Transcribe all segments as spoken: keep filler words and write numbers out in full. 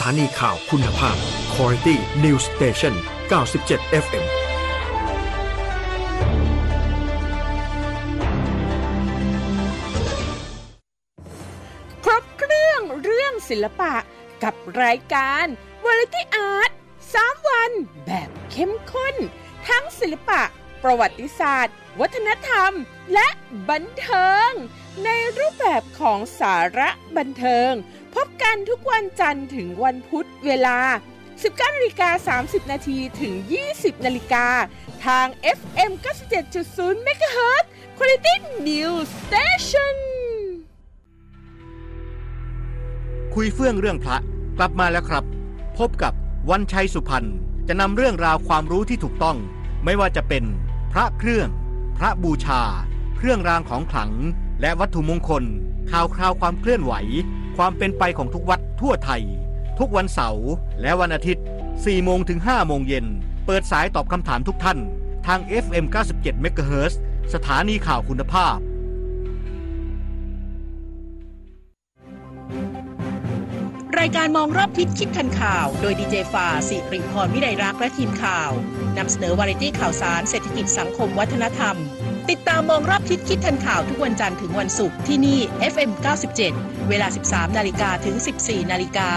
ถานีข่าวคุณภาพ Quality News Station เก้าสิบเจ็ด เอฟ เอ็มครบเครื่องเรื่องศิลปะกับรายการ Variety Art สามวันแบบเข้มข้นทั้งศิลปะประวัติศาสตร์วัฒนธรรมและบันเทิงในรูปแบบของสาระบันเทิงพบกันทุกวันจันทร์ถึงวันพุธเวลา สิบเก้านาฬิกาสามสิบนาที ถึง ยี่สิบนาฬิกาทาง เอฟ เอ็ม เก้าสิบเจ็ดจุดศูนย์ เมกะเฮิรตซ์ Quality News Station คุยเฟื่องเรื่องพระกลับมาแล้วครับพบกับวันชัยสุพรรณจะนำเรื่องราวความรู้ที่ถูกต้องไม่ว่าจะเป็นพระเครื่องพระบูชาเครื่องรางของขลังและวัตถุมงคลข่าวคราวความเคลื่อนไหวความเป็นไปของทุกวัดทั่วไทยทุกวันเสาร์และวันอาทิตย์ สี่โมงถึงห้าโมงเย็นเปิดสายตอบคำถามทุกท่านทาง เอฟ เอ็ม เก้าสิบเจ็ด เมกะเฮิรตซ์ สถานีข่าวคุณภาพรายการมองรอบทิศคิดทันข่าวโดยดีเจฟ้าสิริพรวิไลรักษ์และทีมข่าวนำเสนอวาไรตี้ข่าวสารเศรษฐกิจสังคมวัฒนธรรมติดตามมองรอบทิศคิดทันข่าวทุกวันจันทร์ถึงวันศุกร์ที่นี่ เอฟ เอ็ม เก้าสิบเจ็ด เวลา สิบสามนาฬิกา ถึง สิบสี่นาฬิกา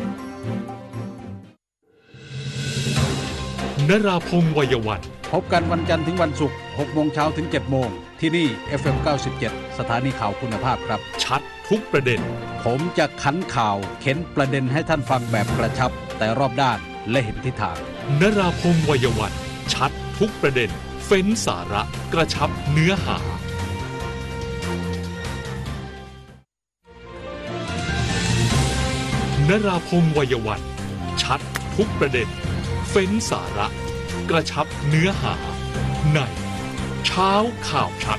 นราพงษ์ วัยวันพบกันวันจันทร์ถึงวันศุกร์ หกโมงเช้าถึง เจ็ดโมงที่นี่ เอฟ เอ็ม เก้าสิบเจ็ด สถานีข่าวคุณภาพครับชัดทุกประเด็นผมจะขันข่าวเข็นประเด็นให้ท่านฟังแบบกระชับแต่รอบด้านและเห็นทิศทางนราพงษ์ วัยวันชัดทุกประเด็นเฟ้นสาระกระชับเนื้อหานราพงษ์ วัยวันชัดทุกประเด็นเฟ้นสาระกระชับเนื้อหาในเช้าข่าวชัด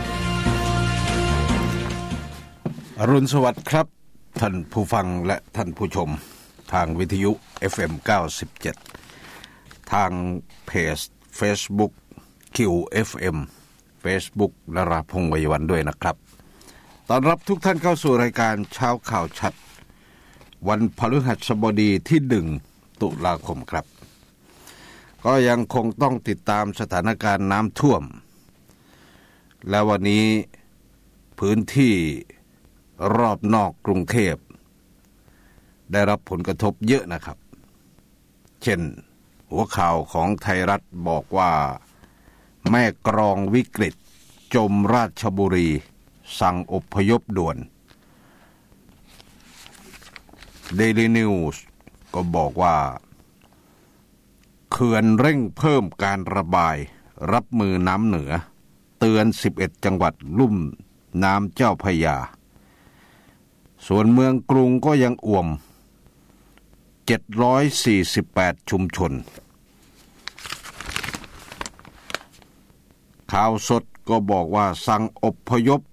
อรุณสวัสดิ์ครับท่านผู้ฟังและท่านผู้ชมทางวิทยุ เอฟ เอ็ม เก้าสิบเจ็ด ทางเพจ Facebook คิว เอฟ เอ็ม Facebook นราพงษ์ วัยวันด้วยนะครับต้อนรับทุกท่านเข้าสู่รายการเช้าข่าวชัดวันพฤหัสบดีที่หนึ่งตุลาคมครับก็ยังคงต้องติดตามสถานการณ์น้ำท่วมและวันนี้พื้นที่รอบนอกกรุงเทพได้รับผลกระทบเยอะนะครับเช่นหัวข่าวของไทยรัฐบอกว่าแม่กลองวิกฤตจมราชบุรีสั่งอพยพด่วน Daily News ก็บอกว่าเขื่อนเร่งเพิ่มการระบายรับมือน้ำเหนือเตือนสิบเอ็ดจังหวัดลุ่มน้ำเจ้าพระยาส่วนเมืองกรุงก็ยังอ่วมเจ็ดร้อยสี่สิบแปดชุมชนข่าวสดก็บอกว่าสั่งอพยพ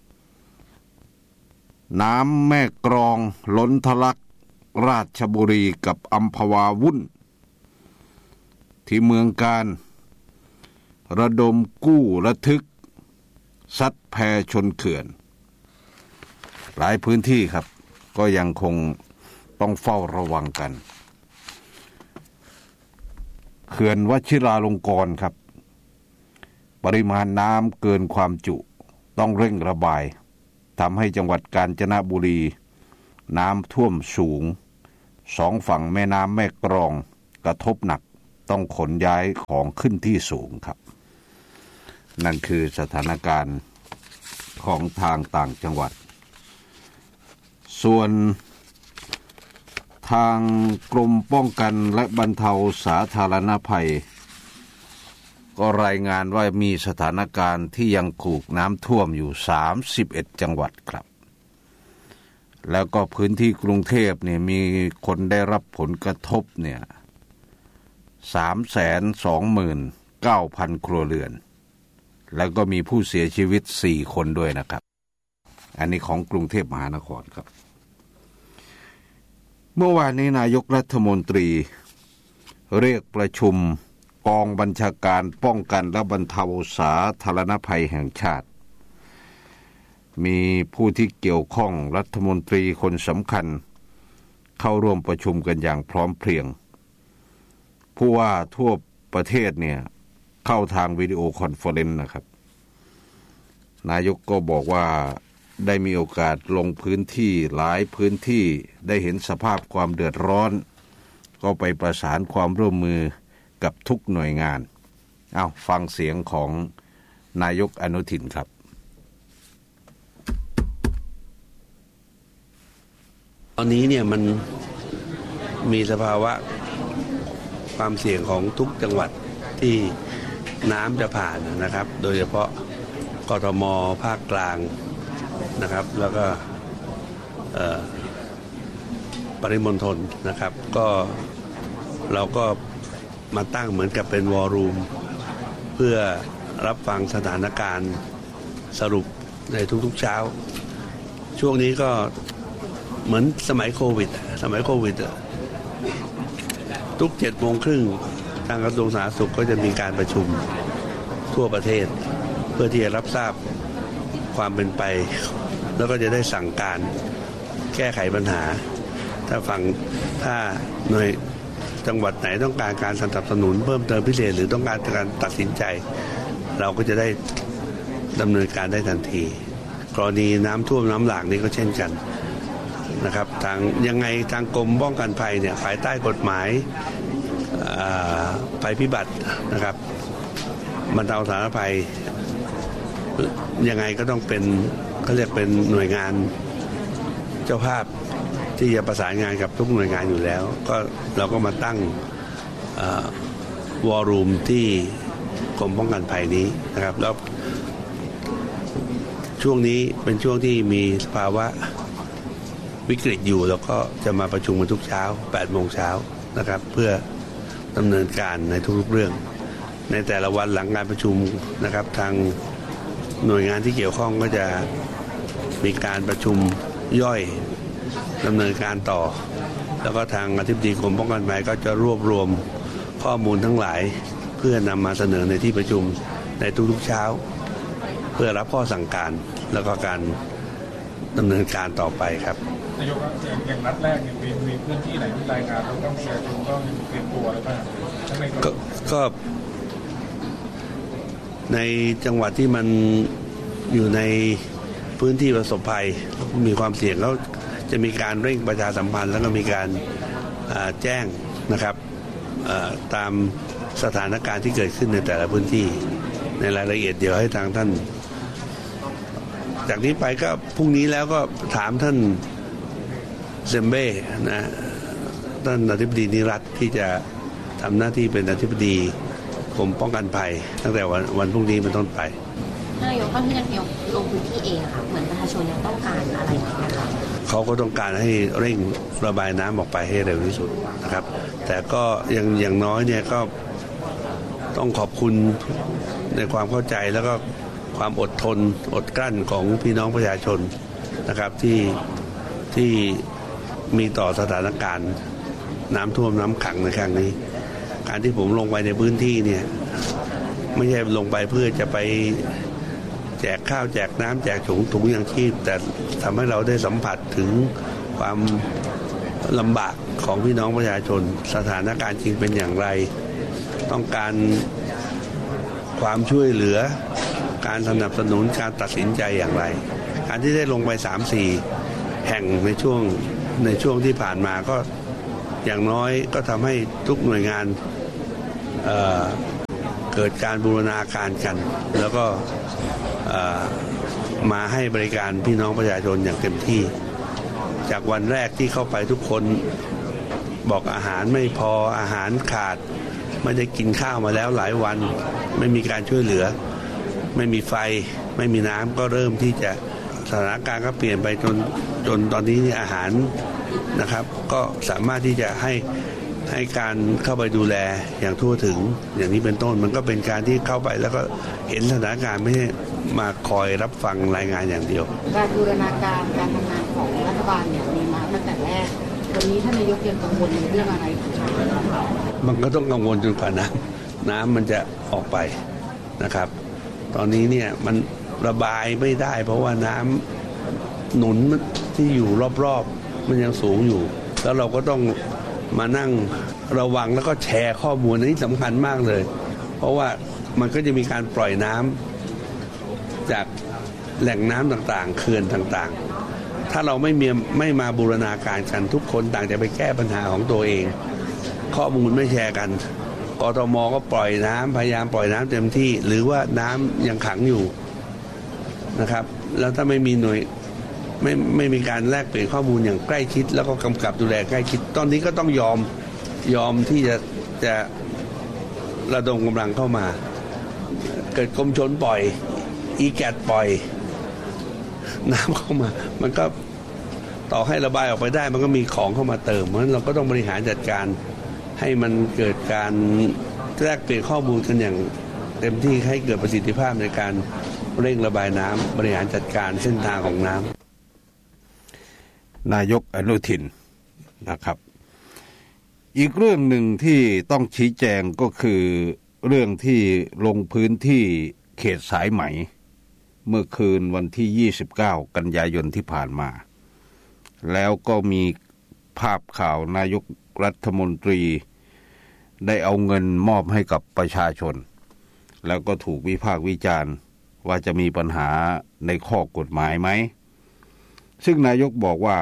น้ำแม่กลองล้นทะลักราชบุรีกับอัมพวาวุ่นที่เมืองการระดมกู้ระทึกซัดแพชนเขื่อนหลายพื้นที่ครับก็ยังคงต้องเฝ้าระวังกันเขื่อนวชิราลงกรณ์ครับปริมาณน้ำเกินความจุต้องเร่งระบายทำให้จังหวัดกาญจนบุรีน้ำท่วมสูงสองฝั่งแม่น้ำแม่กลองกระทบหนักต้องขนย้ายของขึ้นที่สูงครับนั่นคือสถานการณ์ของทางต่างจังหวัดส่วนทางกรมป้องกันและบรรเทาสาธารณภัยก็รายงานว่ามีสถานการณ์ที่ยังถูกน้ำท่วมอยู่สามสิบเอ็ดจังหวัดครับแล้วก็พื้นที่กรุงเทพเนี่ยมีคนได้รับผลกระทบเนี่ย สามแสนสองหมื่นเก้าพัน ครัวเรือนแล้วก็มีผู้เสียชีวิตสี่คนด้วยนะครับอันนี้ของกรุงเทพมหานครครับเมื่อวานนี้นายกรัฐมนตรีเรียกประชุมกองบัญชาการป้องกันและบรรเทาสาธารณภัยแห่งชาติมีผู้ที่เกี่ยวข้องรัฐมนตรีคนสำคัญเข้าร่วมประชุมกันอย่างพร้อมเพรียงผู้ว่าทั่วประเทศเนี่ยเข้าทางวิดีโอคอนเฟอเรนซ์นะครับนายกก็บอกว่าได้มีโอกาสลงพื้นที่หลายพื้นที่ได้เห็นสภาพความเดือดร้อนก็ไปประสานความร่วมมือกับทุกหน่วยงานเอาฟังเสียงของนายกอนุทินครับตอนนี้เนี่ยมันมีสภาวะความเสี่ยงของทุกจังหวัดที่น้ำจะผ่านนะครับโดยเฉพาะกทม.ภาคกลางนะครับแล้วก็ปริมณฑลนะครับก็เราก็มาตั้งเหมือนกับเป็นวอลลุ่มเพื่อรับฟังสถานการณ์สรุปในทุกๆเช้าช่วงนี้ก็เหมือนสมัยโควิดสมัยโควิดทุกเจ็ดโมงครึ่งทางกระทรวงสาธารณสุขก็จะมีการประชุมทั่วประเทศเพื่อที่จะรับทราบความเป็นไปแล้วก็จะได้สั่งการแก้ไขปัญหาถ้าฝั่งถ้าหน่วยจังหวัดไหนต้องการการสนับสนุนเพิ่มเติมพิเศษหรือต้องการการตัดสินใจเราก็จะได้ดำเนินการได้ทันทีกรณีน้ำท่วมน้ำหลากนี้ก็เช่นกันนะครับทางยังไงทางกรมป้องกันภัยเนี่ยภายใต้กฎหมายภัยพิบัตินะครับบรรเทาสาธารณภัยยังไงก็ต้องเป็นเขาเรียกเป็นหน่วยงานเจ้าภาพที่จะประสานงานกับทุกหน่วยงานอยู่แล้วก็เราก็มาตั้งวอลลุ่มที่กรมป้องกันภัยนี้นะครับแล้วช่วงนี้เป็นช่วงที่มีสภาวะวิกฤตอยู่แล้วก็จะมาประชุมกันทุกเช้า แปดโมง เช้านะครับเพื่อดำเนินการในทุกๆเรื่องในแต่ละวันหลังการประชุมนะครับทางหน่วยงานที่เกี่ยวข้องก็จะมีการประชุมย่อยดำเนินการต่อแล้วก็ทางอธิบดีกรมป้องกันภัยก็จะรวบรวมข้อมูลทั้งหลายเพื่อนำมาเสนอในที่ประชุมในทุกๆเช้าเพื่อรับข้อสั่งการแล้วก็การดำเนินการต่อไปครับนายกอย่างนัดแรกเนี่ยมีมีพื้นที่ไหนที่รายงานแล้วต้องเสียทุนต้องเตรียมตัวอะไรบ้างก็ก็ในจังหวัดที่มันอยู่ในพื้นที่ประสบภัยมีความเสี่ยงแล้วจะมีการเร่งประชาสัมพันธ์แล้วก็มีการแจ้งนะครับตามสถานการณ์ที่เกิดขึ้นในแต่ละพื้นที่ในรายละเอียดเดี๋ยวให้ทางท่านจากนี้ไปก็พรุ่งนี้แล้วก็ถามท่านเซมเบ้นะท่านอธิบดีนิรัตน์ที่จะทำหน้าที่เป็นอธิบดีกรมป้องกันภัยตั้งแต่วันวันพรุ่งนี้เป็นต้นไปนายกตอนที่นายกลงพื้นที่เองค่ะเหมือนประชาชนยังต้องการอะไรนะคะเขาก็ต้องการให้เร่งระบายน้ำออกไปให้เร็วที่สุดนะครับแต่ก็ยังอย่างน้อยเนี่ยก็ต้องขอบคุณในความเข้าใจแล้วก็ความอดทนอดกลั้นของพี่น้องประชาชนนะครับที่ที่มีต่อสถานการณ์น้ำท่วมน้ำขังในครั้งนี้การที่ผมลงไปในพื้นที่เนี่ยไม่ใช่ลงไปเพื่อจะไปแจกข้าวแจกน้ำแจกถุงถุงยังชีพแต่ทำให้เราได้สัมผัสถึงความลำบากของพี่น้องประชาชนสถานการณ์จริงเป็นอย่างไรต้องการความช่วยเหลือการสนับสนุนการตัดสินใจอย่างไรการที่ได้ลงไป สามสี่ แห่งในช่วงในช่วงที่ผ่านมาก็อย่างน้อยก็ทำให้ทุกหน่วยงานเอ่อเกิดการบูรณาการกันแล้วก็มาให้บริการพี่น้องประชาชนอย่างเต็มที่จากวันแรกที่เข้าไปทุกคนบอกอาหารไม่พออาหารขาดไม่ได้กินข้าวมาแล้วหลายวันไม่มีการช่วยเหลือไม่มีไฟไม่มีน้ำก็เริ่มที่จะสถานการณ์ก็เปลี่ยนไปจนจนตอนนี้อาหารนะครับก็สามารถที่จะให้ให้การเข้าไปดูแลอย่างทั่วถึงอย่างนี้เป็นต้นมันก็เป็นการที่เข้าไปแล้วก็เห็นสถานการณ์ไม่ใช่มาคอยรับฟังรายงานอย่างเดียวการบูรณาการการทำงานของรัฐบาลเนี่ยมีมาตั้งแต่แรกวันนี้ท่านนายกยังกังวลในเรื่องอะไรมันก็ต้องกังวลจนกว่าน้ำน้ำมันจะออกไปนะครับตอนนี้เนี่ยมันระบายไม่ได้เพราะว่าน้ำหนุนที่อยู่รอบๆมันยังสูงอยู่แล้วเราก็ต้องมานั่งระวังแล้วก็แชร์ข้อมูลนี้สำคัญมากเลยเพราะว่ามันก็จะมีการปล่อยน้ำจากแหล่งน้ำต่างๆเขื่อนต่างๆถ้าเราไม่มีไม่มาบูรณาการกันทุกคนต่างจะไปแก้ปัญหาของตัวเองข้อมูลไม่แชร์กันกทมก็ปล่อยน้ำพยายามปล่อยน้ำเต็มที่หรือว่าน้ำยังขังอยู่นะครับแล้วถ้าไม่มีหน่วยไม่ไม่มีการแลกเปลี่ยนข้อมูลอย่างใกล้ชิดแล้วก็กำกับดูแลใกล้ชิดตอนนี้ก็ต้องยอมยอมที่จะจะระดมกำลังเข้ามาเกิดกรมชลปล่อยอีแกตปล่อยน้ำเข้ามามันก็ต่อให้ระบายออกไปได้มันก็มีของเข้ามาเติมเพราะฉะนั้นเราก็ต้องบริหารจัดการให้มันเกิดการแลกเปลี่ยนข้อมูลกันอย่างเต็มที่ให้เกิดประสิทธิภาพในการเร่งระบายน้ำบริหารจัดการเส้นทางของน้ำนายกอนุทินนะครับอีกเรื่องหนึ่งที่ต้องชี้แจงก็คือเรื่องที่ลงพื้นที่เขตสายไหมเมื่อคืนวันที่ยี่สิบเก้ากันยายนที่ผ่านมาแล้วก็มีภาพข่าวนายกรัฐมนตรีได้เอาเงินมอบให้กับประชาชนแล้วก็ถูกวิพากษ์วิจารณ์ว่าจะมีปัญหาในข้อกฎหมายไหมซึ่งนายกบอกว่า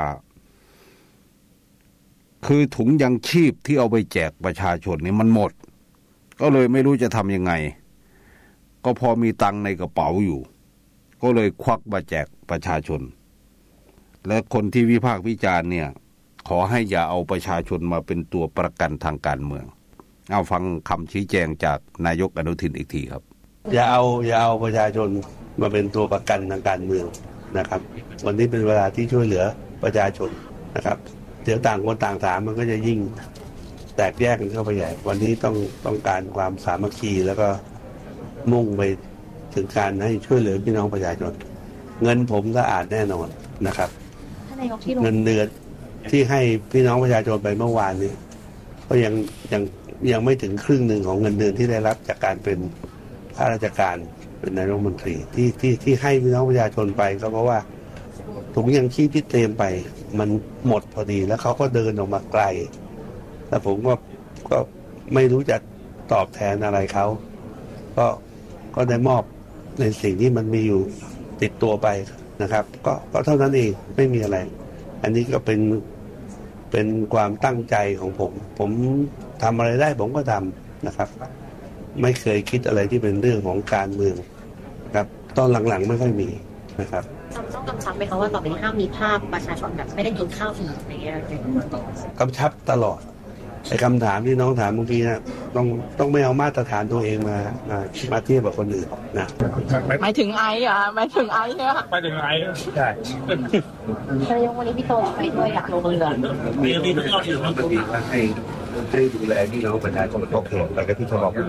คือถุงยังชีพที่เอาไปแจกประชาชนนี่มันหมดก็เลยไม่รู้จะทำยังไงก็พอมีตังค์ในกระเป๋าอยู่ก็เลยควักมาแจกประชาชนและคนที่วิพากษ์วิจารณ์เนี่ยขอให้อย่าเอาประชาชนมาเป็นตัวประกันทางการเมืองเอาฟังคำชี้แจงจากนายกอนุทินอีกทีครับอย่าเอาอย่าเอาประชาชนมาเป็นตัวประกันทางการเมืองนะครับวันนี้เป็นเวลาที่ช่วยเหลือประชาชนนะครับเดี๋ยวต่างคนต่างถามมันก็จะยิ่งแตกแยกกันเข้าไปใหญ่วันนี้ต้องต้องการความสามัคคีแล้วก็มุ่งไปถึงการให้ช่วยเหลือพี่น้องประชาชนเงินผมสะอาดแน่นอนนะครับเงินเดือนที่ให้พี่น้องประชาชนไปเมื่อวานนี้ก็ยังยังยังไม่ถึงครึ่งหนึ่งของเงินเดือนที่ได้รับจากการเป็นข้าราชการเป็นนายกรัฐมนตรีที่ที่ที่ให้พี่น้องประชาชนไปก็เพราะว่าถุงยังชีพที่เตรียมไปมันหมดพอดีแล้วเขาก็เดินออกมาไกลแล้วผมก็ก็ไม่รู้จะตอบแทนอะไรเขาก็ก็ได้มอบในสิ่งที่มันมีอยู่ติดตัวไปนะครับก็ก็เท่านั้นเองไม่มีอะไรอันนี้ก็เป็นเป็นความตั้งใจของผมผมทำอะไรได้ผมก็ทำนะครับไม่เคยคิดอะไรที่เป็นเรื่องของการเมืองนะครับตอนหลังๆไม่ค่อยมีนะครับต้องกำชับไหมคะว่าต่อไปนี้ห้ามมีภาพประชาชนแบบไม่ได้กินข้าวฟรีอะไรเงี้ยกำชับตลอดไอ้คำถามที่น้องถามเมื่อกี้นะต้องต้องไม่เอามาตรฐานตัวเองมามามาเทียบกับคนอื่นนะหมายถึงไอ้อะหมายถึงไอ้เนี่ยหมายถึงไอ้ใช่นายกวันนี้พี่โตไปด้วยอยากลงเรือมีมีข้อที่มันดีว่าให้ให้ดูแลพี่น้องประชาชนโอเคแต่ก็ที่เขาบอก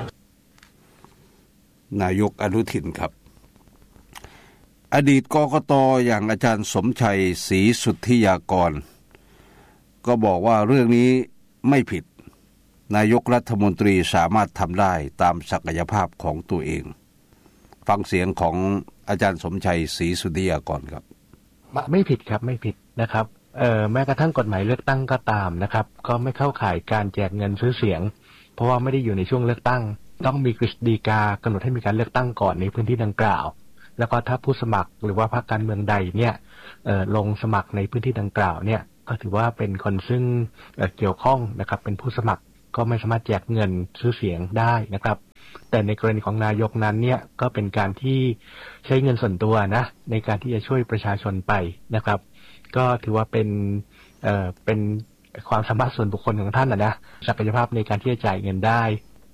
นายกอนุทินครับอดีตกกต.อย่างอาจารย์สมชัยศรีสุทธิยากรก็บอกว่าเรื่องนี้ไม่ผิดนายกรัฐมนตรีสามารถทำได้ตามศักยภาพของตัวเองฟังเสียงของอาจารย์สมชัยศรีสุทธิยากรครับไม่ผิดครับไม่ผิดนะครับเอ่อแม้กระทั่งกฎหมายเลือกตั้งก็ตามนะครับก็ไม่เข้าข่ายการแจกเงินซื้อเสียงเพราะว่าไม่ได้อยู่ในช่วงเลือกตั้งต้องมีกฤษฎีกากำหนดให้มีการเลือกตั้งก่อนในพื้นที่ดังกล่าวแล้วก็ถ้าผู้สมัครหรือว่าพรรคการเมืองใดเนี่ยเอ่อลงสมัครในพื้นที่ดังกล่าวเนี่ยก็ถือว่าเป็นคนซึ่งเอ่อเกี่ยวข้องนะครับเป็นผู้สมัครก็ไม่สามารถแจกเงินซื้อเสียงได้นะครับแต่ในกรณีของนายกนั้นเนี่ยก็เป็นการที่ใช้เงินส่วนตัวนะในการที่จะช่วยประชาชนไปนะครับก็ถือว่าเป็นเอ่อเป็นความสามารถส่วนบุคคลของท่านนะนะศักยภาพในการที่จะจ่ายเงินได้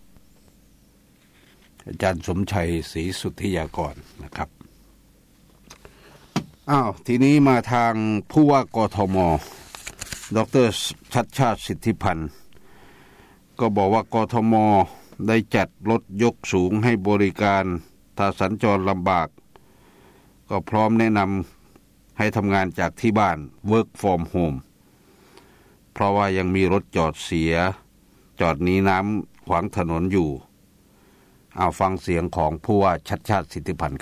อาจารย์สมชัยศรีสุทธิยากรนะครับอ้าวทีนี้มาทางผู้ว่ากทม.ดร.ชัชชาติสิทธิพันธ์ก็บอกว่ากทม.ได้จัดรถยกสูงให้บริการถ้าสัญจรลำบากก็พร้อมแนะนำให้ทำงานจากที่บ้าน work from home เพราะว่ายังมีรถจอดเสียจอดหนีน้ำขวางถนนอยู่เอาฟังเสียงของผู้ว่าชัชชาติสิทธิพันธ์ครับ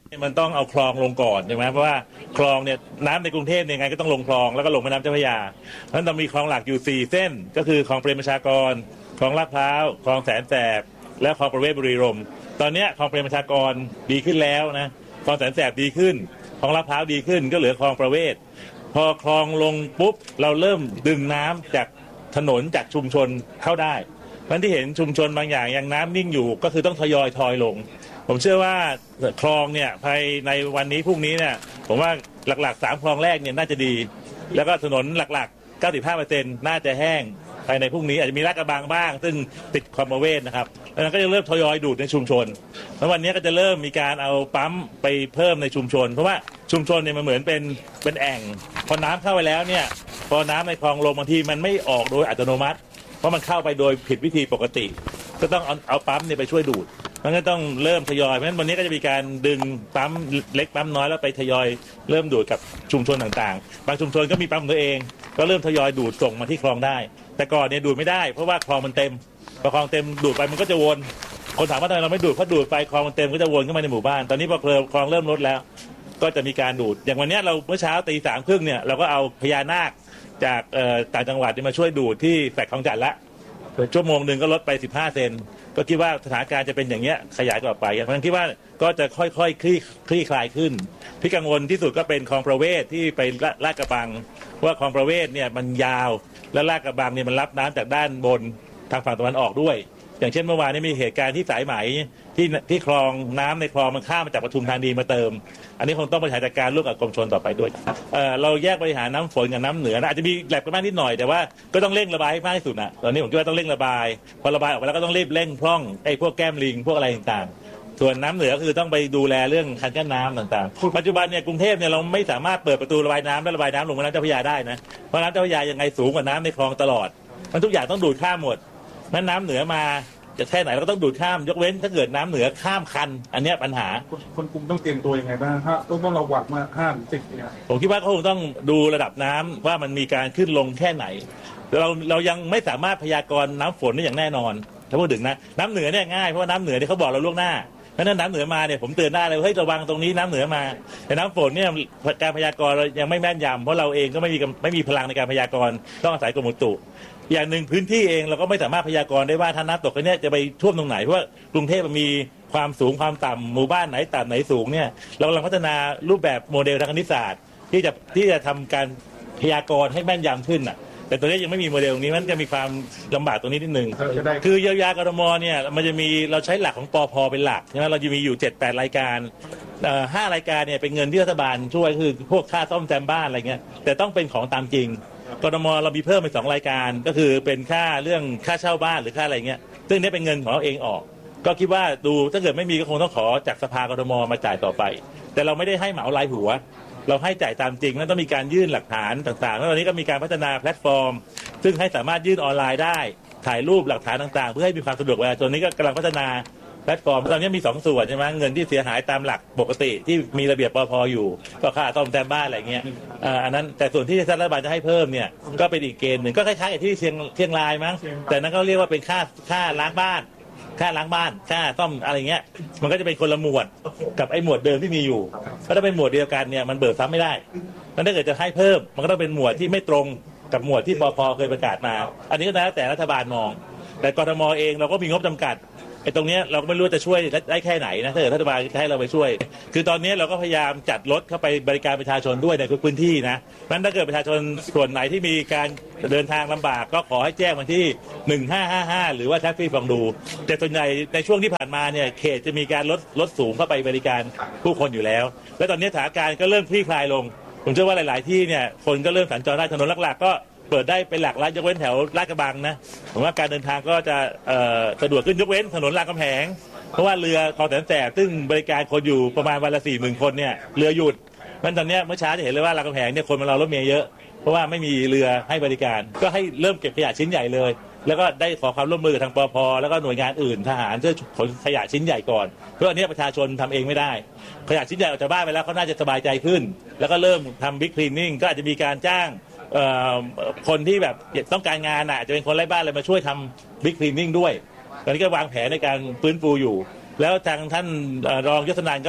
มันต้องเอาคลองลงก่อนใช่ไหมเพราะว่าคลองเนี่ยน้ำในกรุงเทพเนี่ยไงก็ต้องลงคลองแล้วก็ลงแม่น้ำเจ้าพระยาเพราะฉะนั้นต้องมีคลองหลักอยู่สี่เส้นก็คือคลองเปรมประชากรคลองลาดพร้าวคลองแสนแสบและคลองประเวศบุรีรมย์ตอนนี้คลองเปรมประชากรดีขึ้นแล้วนะคลองแสนแสบดีขึ้นคลองลาดพร้าวดีขึ้นก็เหลือคลองประเวศพอคลองลงปุ๊บเราเริ่มดึงน้ำจากถนนจากชุมชนเข้าได้เพราะที่เห็นชุมชนบางอย่างยังน้ำนิ่งอยู่ก็คือต้องทยอยทอยลงผมเชื่อว่าคลองเนี่ยภายในวันนี้พรุ่งนี้เนี่ยผมว่าหลักๆสามคลองแรกเนี่ยน่าจะดีแล้วก็ถนนหลักๆ เก้าสิบห้าเปอร์เซ็นต์ น่าจะแห้งภายในพรุ่งนี้อาจจะมีลาดกระบังบ้างซึ่งติดคลองประเวศนะครับแล้วก็จะเริ่มทยอยดูดในชุมชนแล้ววันนี้ก็จะเริ่มมีการเอาปั๊มไปเพิ่มในชุมชนเพราะว่าชุมชนเนี่ยมันเหมือนเป็นเป็นแอ่งพอน้ำเข้าไปแล้วเนี่ยพอน้ำในคลองลงบางทีมันไม่ออกโดยอัตโนมัติเพราะมันเข้าไปโดยผิดวิธีปกติก็ต้องเอาเอาปั๊มเนี่ยไปช่วยดูดมันก็ต้องเริ่มทยอยเพราะฉะนั้นวันนี้ก็จะมีการดึงปั๊มเล็กปั๊มน้อยแล้วไปทยอยเริ่มดูดกับชุมชนต่างๆบางชุมชนก็มีปั๊มตัวเองก็เริ่มทยอยดูดส่งมาที่คลองได้แต่ก่อนเนี่ยดูดไม่ได้เพราะว่าคลองมันเต็มพอคลองเต็มดูดไปมันก็จะวนคนถามว่าทำไมเราไม่ดูดเพราะดูดไปคลองมันเต็มก็จะวนเข้ามาในหมู่บ้านตอนนี้พอคลองเริ่มลดแล้วก็จะมีการดูดอย่างวันนี้เราเมื่อเช้าตีสามครึ่งเนี่ยเราก็เอาพญานาคจากต่างจังหวัดมาช่วยดูดที่แฟลตคลองจันทร์ละชั่วโมงหนึ่งก็ลดไปสิบห้าเซนก็คิดว่าสถานการณ์จะเป็นอย่างเงี้ยขยายต่อไปเพราะฉะนั้นคิดว่าก็จะค่อยๆคลี่คลี่คลายขึ้นที่กังวลที่สุดก็เป็นคลองประเวศที่ไปลาดกระบังว่าคลองประเวศเนี่ยมันยาวและลาดกระบังเนี่ยมันรับน้ำจากด้านบนทางฝั่งตะวันออกด้วยอย่างเช่นเมื่อวานนี้มีเหตุการณ์ที่สายไหมที่ที่คลองน้ำในคลองมันข้ามมาจากปทุมธานีมาเติมอันนี้คงต้องบริหารจัดการร่วมกับกรมชลต่อไปด้วยเอ่อเราแยกบริหารน้ำฝนกับน้ำเหนืออาจจะมีแลบกันบ้างนิดหน่อยแต่ว่าก็ต้องเร่งระบายให้มากที่สุดนะตอนนี้ผมคิดว่าต้องเร่งระบายพอระบายออกไปแล้วก็ต้องรีบเร่งพร่องไอ้พวกแก้มลิงพวกอะไรต่างๆส่วนน้ำเหนือคือต้องไปดูแลเรื่องคันกั้นน้ำต่างๆปัจจุบันเนี่ยกรุงเทพเนี่ยเราไม่สามารถเปิดประตูระบายน้ำและระบายน้ำลงแม่น้ำเจ้าพระยาได้นะเพราะน้ำเจ้าพระยายังไงสูงกว่าน้ำในคลองตลอดมันทุกอย่างต้องดูดข้ามหมดนั้นน้ำเหนือมาจะแค่ไหนเราก็ต้องดูดข้ามยกเว้นถ้าเกิดน้ำเหนือข้ามคันอันนี้ปัญหาคนกรุงต้องเตรียมตัวยังไงบ้างฮะต้องต้องระวังมาห้าถึงสิบเนี่ยผมคิดว่าเขาคงต้องดูระดับน้ำว่ามันมีการขึ้นลงแค่ไหนเราเรายังไม่สามารถพยากรณ์น้ำฝนได้อย่างแน่นอนถ้าพูดถึงนะน้ำเหนือเนี่ยง่ายเพราะว่าน้ำเหนือเนี่ยเขาบอกเราล่วงหน้าเพราะฉะนั้นน้ำเหนือมาเนี่ยผมเตือนได้เลยเฮ้ยระวังตรงนี้น้ำเหนือมาแต่น้ำฝนเนี่ยการพยากรณ์เรายังไม่แม่นยำเพราะเราเองก็ไม่มีไม่มีพลังในการพยากรณ์ต้องอาศัยกรมอุตุอย่างหนึ่งพื้นที่เองเราก็ไม่สามารถพยากรณ์ได้ว่าถ้าน้ำตกเนี่ยจะไปท่วมตรงไหนเพราะว่ากรุงเทพมันมีความสูงความต่ำหมู่บ้านไหนต่ำไหนสูงเนี่ยเรากำลังพัฒนารูปแบบโมเดลทางคณิตศาสตร์ที่จะที่จะทำการพยากรณ์ให้แม่นยำขึ้นอ่ะแต่ตัวนี้ยังไม่มีโมเดลนี้มันจะมีความลำบากตรงนี้นิดนึงคือเยียวยากรทมเนี่ยมันจะมีเราใช้หลักของปพเป็นหลักใช่ไหมเราจะมีอยู่ เจ็ดแปด รายการห้ารายการเนี่ยเป็นเงินที่รัฐบาลช่วยคือพวกค่าซ่อมแซมบ้านอะไรเงี้ยแต่ต้องเป็นของตามจริงกทมเรามีเพิ่มไปสองรายการก็คือเป็นค่าเรื่องค่าเช่าบ้านหรือค่าอะไรเงี้ยซึ่งนี้เป็นเงินของเราเองออกก็คิดว่าดูถ้าเกิดไม่มีก็คงต้องขอจากสภากทมมาจ่ายต่อไปแต่เราไม่ได้ให้เหมารายหัวเราให้จ่ายตามจริงแล้วต้องมีการยื่นหลักฐานต่างๆแล้วตอนนี้ก็มีการพัฒนาแพลตฟอร์มซึ่งให้สามารถยื่นออนไลน์ได้ถ่ายรูปหลักฐานต่างๆเพื่อให้มีความสะดวกเวลาตอนนี้ก็กำลังพัฒนาแพลตฟอร์มตอนนี้มีสองส่วนใช่ไหมเงินที่เสียหายตามหลักปกติที่มีระเบียบปพอยู่ก็ค่าซ่อมแซมบ้านอะไรเงี้ยอันนั้นแต่ส่วนที่รัฐบาลจะให้เพิ่มเนี่ยก็เป็นอีกเกณฑ์หนึ่งก็คล้ายๆกับที่เชียงเชียงรายมั้งแต่นั้นก็เรียกว่าเป็นค่าค่าล้างบ้านค่าล้างบ้านค่าซ่อมอะไรเงี้ยมันก็จะเป็นคนละหมวดกับไอ้หมวดเดิมที่มีอยู่ก็ถ้าเป็นหมวดเดียวกันเนี่ยมันเบิกซ้ำไม่ได้มันถ้าเกิดจะให้เพิ่มมันก็ต้องเป็นหมวดที่ไม่ตรงกับหมวดที่ปพเคยประกาศมาอันนี้ก็แล้วแต่รัฐบาลมองแต่กทมเองเราก็มีงบจำกัดไอ้ตรงนี้เราก็ไม่รู้จะช่วยได้แค่ไหนนะถ้าเกิดรัฐบาลให้เราไปช่วยคือตอนนี้เราก็พยายามจัดรถเข้าไปบริการประชาชนด้วยในทุกพื้นที่นะนั้นถ้าเกิดประชาชนส่วนไหนที่มีการเดินทางลำบากก็ขอให้แจ้งมาที่หนึ่งห้าห้าห้าหรือว่าแท็กซี่ฟังดูแต่ส่วนใหญ่ในช่วงที่ผ่านมาเนี่ยเขตจะมีการลดลดสูงเข้าไปบริการผู้คนอยู่แล้วและตอนนี้สถานการณ์ก็เริ่มคลี่คลายลงผมเชื่อว่าหลายๆที่เนี่ยคนก็เริ่มสัญจรได้ถนนหลักๆก็เปิดได้เป็นหลักแล้วยกเว้นแถวลาดกระบังนะผมว่าการเดินทางก็จะสะดวกขึ้นยกเว้นถนนรามคำแหงเพราะว่าเรือคลองแสนแสบซึ่งบริการคนอยู่ประมาณวันละสี่หมื่นคนเนี่ยเรือหยุดมันตอนนี้เมื่อเช้าจะเห็นเลยว่ารามคำแหงเนี่ยคนมารอรถเมล์เยอะเพราะว่าไม่มีเรือให้บริการก็ให้เริ่มเก็บขยะชิ้นใหญ่เลยแล้วก็ได้ขอความร่วมมือทางปพแล้วก็หน่วยงานอื่นทหารเพื่อขนขยะชิ้นใหญ่ก่อนเพราะอันนี้ประชาชนทำเองไม่ได้ขยะชิ้นใหญ่ออกจากบ้านไปแล้วเขาน่าจะสบายใจขึ้นแล้วก็เริ่มทำบิ๊กคลีนนิ่งก็อาจจะมีการจ้างคนที่แบบต้องการงานอาจจะเป็นคนไร้บ้านเลยมาช่วยทำบิ๊กคลีนนิ่งด้วยตอนนี้ก็วางแผนในการฟื้นฟูอยู่แล้วทางท่านรองยศนันท์ก็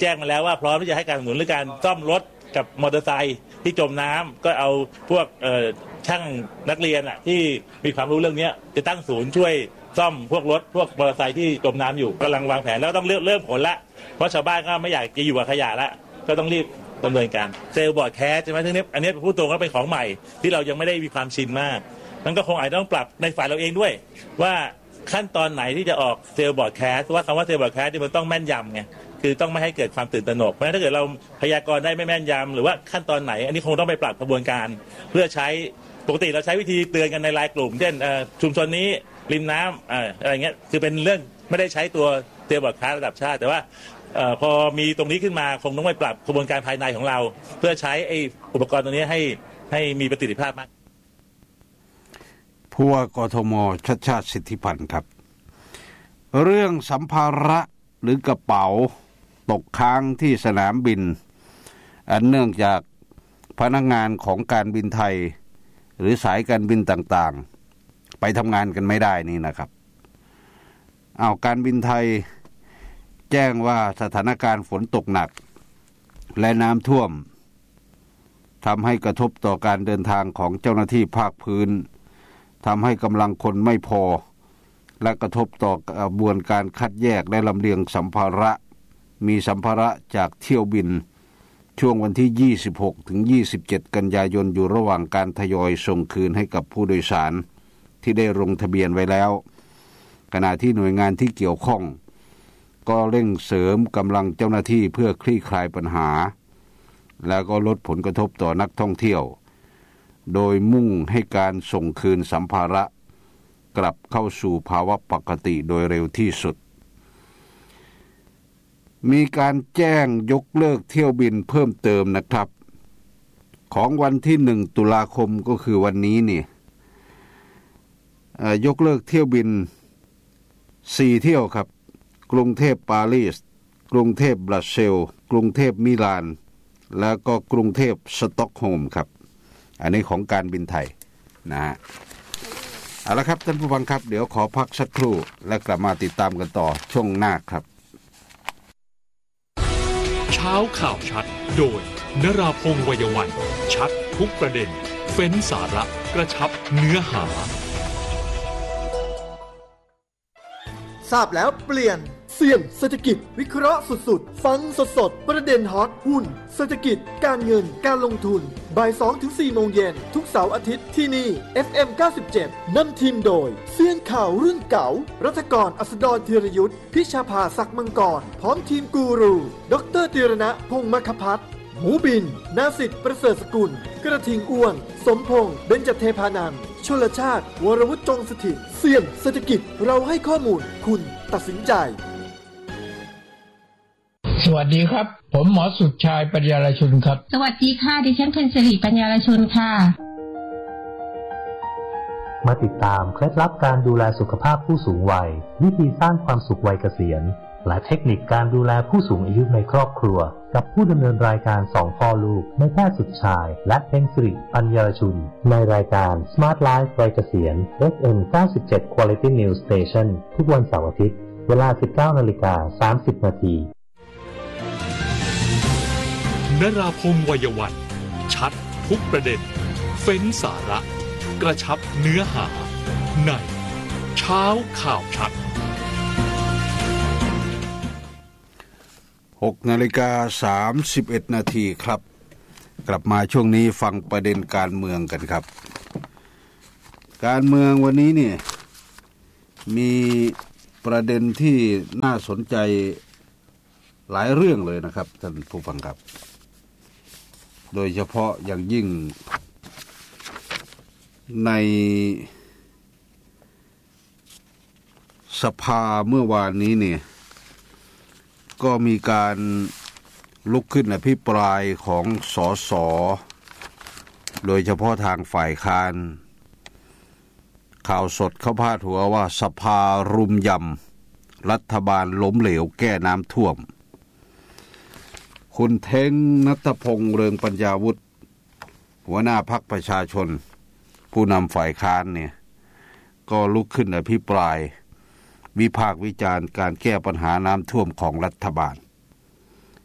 แจ้งมาแล้วว่าพร้อมที่จะให้การสนับสนุนเรื่องการซ่อมรถกับมอเตอร์ไซค์ที่จมน้ำก็เอาพวกช่างนักเรียนอ่ะที่มีความรู้เรื่องนี้จะตั้งศูนย์ช่วยซ่อมพวกรถพวกมอเตอร์ไซค์ที่จมน้ำอยู่กำลังวางแผนแล้วต้องเริ่มเริ่มผลละเพราะชาวบ้านก็ไม่อยากจะอยู่กับขยะละก็ต้องรีบดำเนินการเซลล์บอร์ดแคสใช่ไหมทั้งนี้อันนี้พูดตรงก็เป็นของใหม่ที่เรายังไม่ได้มีความชินมากนั่นก็คงอาจจะต้องปรับในฝ่ายเราเองด้วยว่าขั้นตอนไหนที่จะออกเซลล์บอร์ดแคสว่าคำว่าเซลล์บอร์ดแคสที่มันต้องแม่นยำไงคือต้องไม่ให้เกิดความตื่นตระหนกเพราะฉะนั้นถ้าเกิดเราพยากรณ์ได้ไม่แม่นยำหรือว่าขั้นตอนไหนอันนี้คงต้องไปปรับกระบวนการเพื่อใช้ปกติเราใช้วิธีเตือนกันในไลน์กลุ่มเช่นชุมชนนี้ริมน้ำอะไรเงี้ยคือเป็นเรื่องไม่ได้ใช้ตัวเซลล์บอร์ดแคสระดับชาติแต่ว่าพอมีตรงนี้ขึ้นมาคงต้องไปปรับกระบวนการภายในของเราเพื่อใช้ไอ้อุปกรณ์ตัวนี้ให้ให้มีประสิทธิภาพมากผู้ว่ากทม.ชัชชาติสิทธิพันธ์ครับเรื่องสัมภาระหรือกระเป๋าตกค้างที่สนามบินอันเนื่องจากพนักงานของการบินไทยหรือสายการบินต่างๆไปทำงานกันไม่ได้นี่นะครับเอาการบินไทยแจ้งว่าสถานการณ์ฝนตกหนักและน้ำท่วมทำให้กระทบต่อการเดินทางของเจ้าหน้าที่ภาคพื้นทำให้กำลังคนไม่พอและกระทบต่อกระบวนการคัดแยกและลำเลียงสัมภาระมีสัมภาระจากเที่ยวบินช่วงวันที่ยี่สิบหกถึงยี่สิบเจ็ดกันยายนอยู่ระหว่างการทยอยส่งคืนให้กับผู้โดยสารที่ได้ลงทะเบียนไว้แล้วขณะที่หน่วยงานที่เกี่ยวข้องก็เร่งเสริมกำลังเจ้าหน้าที่เพื่อคลี่คลายปัญหาแล้วก็ลดผลกระทบต่อนักท่องเที่ยวโดยมุ่งให้การส่งคืนสัมภาระกลับเข้าสู่ภาวะปกติโดยเร็วที่สุดมีการแจ้งยกเลิกเที่ยวบินเพิ่มเติมนะครับของวันที่หนึ่งตุลาคมก็คือวันนี้นี่ยกเลิกเที่ยวบินสี่เที่ยวครับกรุงเทพปารีสกรุงเทพบรัสเซลส์กรุงเทพมิลานแล้วก็กรุงเทพสต็อกโฮล์มครับอันนี้ของการบินไทยนะฮะเอาละครับท่านผู้ฟังครับเดี๋ยวขอพักสักครู่และกลับมาติดตามกันต่อช่วงหน้าครับเช้าข่าวชัดโดยนราพงษ์วัยวันชัดทุกประเด็นเฟ้นสาระกระชับเนื้อหาทราบแล้วเปลี่ยนเสี่ยงเศรษฐกิจวิเคราะห์สุดๆฟังสดๆประเด็นฮอตหุ้นเศรษฐกิจการเงินการลงทุนบ่าย สองถึงสี่ โมงเย็นทุกเสาร์อาทิตย์ที่นี่ เอฟ เอ็ม เก้าสิบเจ็ด นำทีมโดยเซียนข่าวรุ่นเก่ารัฐกรอัสดรธีรยุทธพิชาภาศักดิ์มังกรพร้อมทีมกูรูดรธีรณะพงษ์มคพัฒน์หมูบินนาสิทธิ์ประเสริฐสกุลกระทิงอ้วนสมพงษ์เบญจเทพานันท์ชลชาติวรวุฒิจงสถิตเสี่ยงเศรษฐกิจเราให้ข้อมูลคุณตัดสินใจสวัสดีครับผมหมอสุดชายปัญญาลชุนครับสวัสดีค่ะดิฉันเพ็ญศิริปัญญาลชุนค่ะมาติดตามเคล็ดลับการดูแลสุขภาพผู้สูงวัยวิธีสร้างความสุขวัยเกษียณและเทคนิคการดูแลผู้สูงอายุในครอบครัวกับผู้ดำเนินรายการสองพ่อลูกนายแพทย์สุดชายและเพ็ญศิริปัญญาลชุนในรายการ Smart Life วัยเกษียณ เอฟ เอ็ม เก้าสิบเจ็ด Quality News Station ทุกวันเสาร์อาทิตย์เวลา สิบเก้านาฬิกาสามสิบนาทีนราพงษ์วัยวันชัดทุกประเด็นเฟ้นสาระกระชับเนื้อหาในเช้าข่าวชัดหกนาฬิกาสามสิบเอ็ดนาทีครับกลับมาช่วงนี้ฟังประเด็นการเมืองกันครับการเมืองวันนี้เนี่ยมีประเด็นที่น่าสนใจหลายเรื่องเลยนะครับท่านผู้ฟังครับโดยเฉพาะอย่างยิ่งในสภาเมื่อวานนี้เนี่ยก็มีการลุกขึ้นอภิปรายของสสโดยเฉพาะทางฝ่ายค้านข่าวสดเขาพาดหัวว่าสภารุมยำรัฐบาลล้มเหลวแก้น้ำท่วมคุณเท้งณัฐพงษ์เรืองปัญญาวุฒิหัวหน้าพรรคประชาชนผู้นำฝ่ายค้านเนี่ยก็ลุกขึ้นอภิปรายวิพากษ์วิจารณ์การแก้ปัญหาน้ำท่วมของรัฐบาล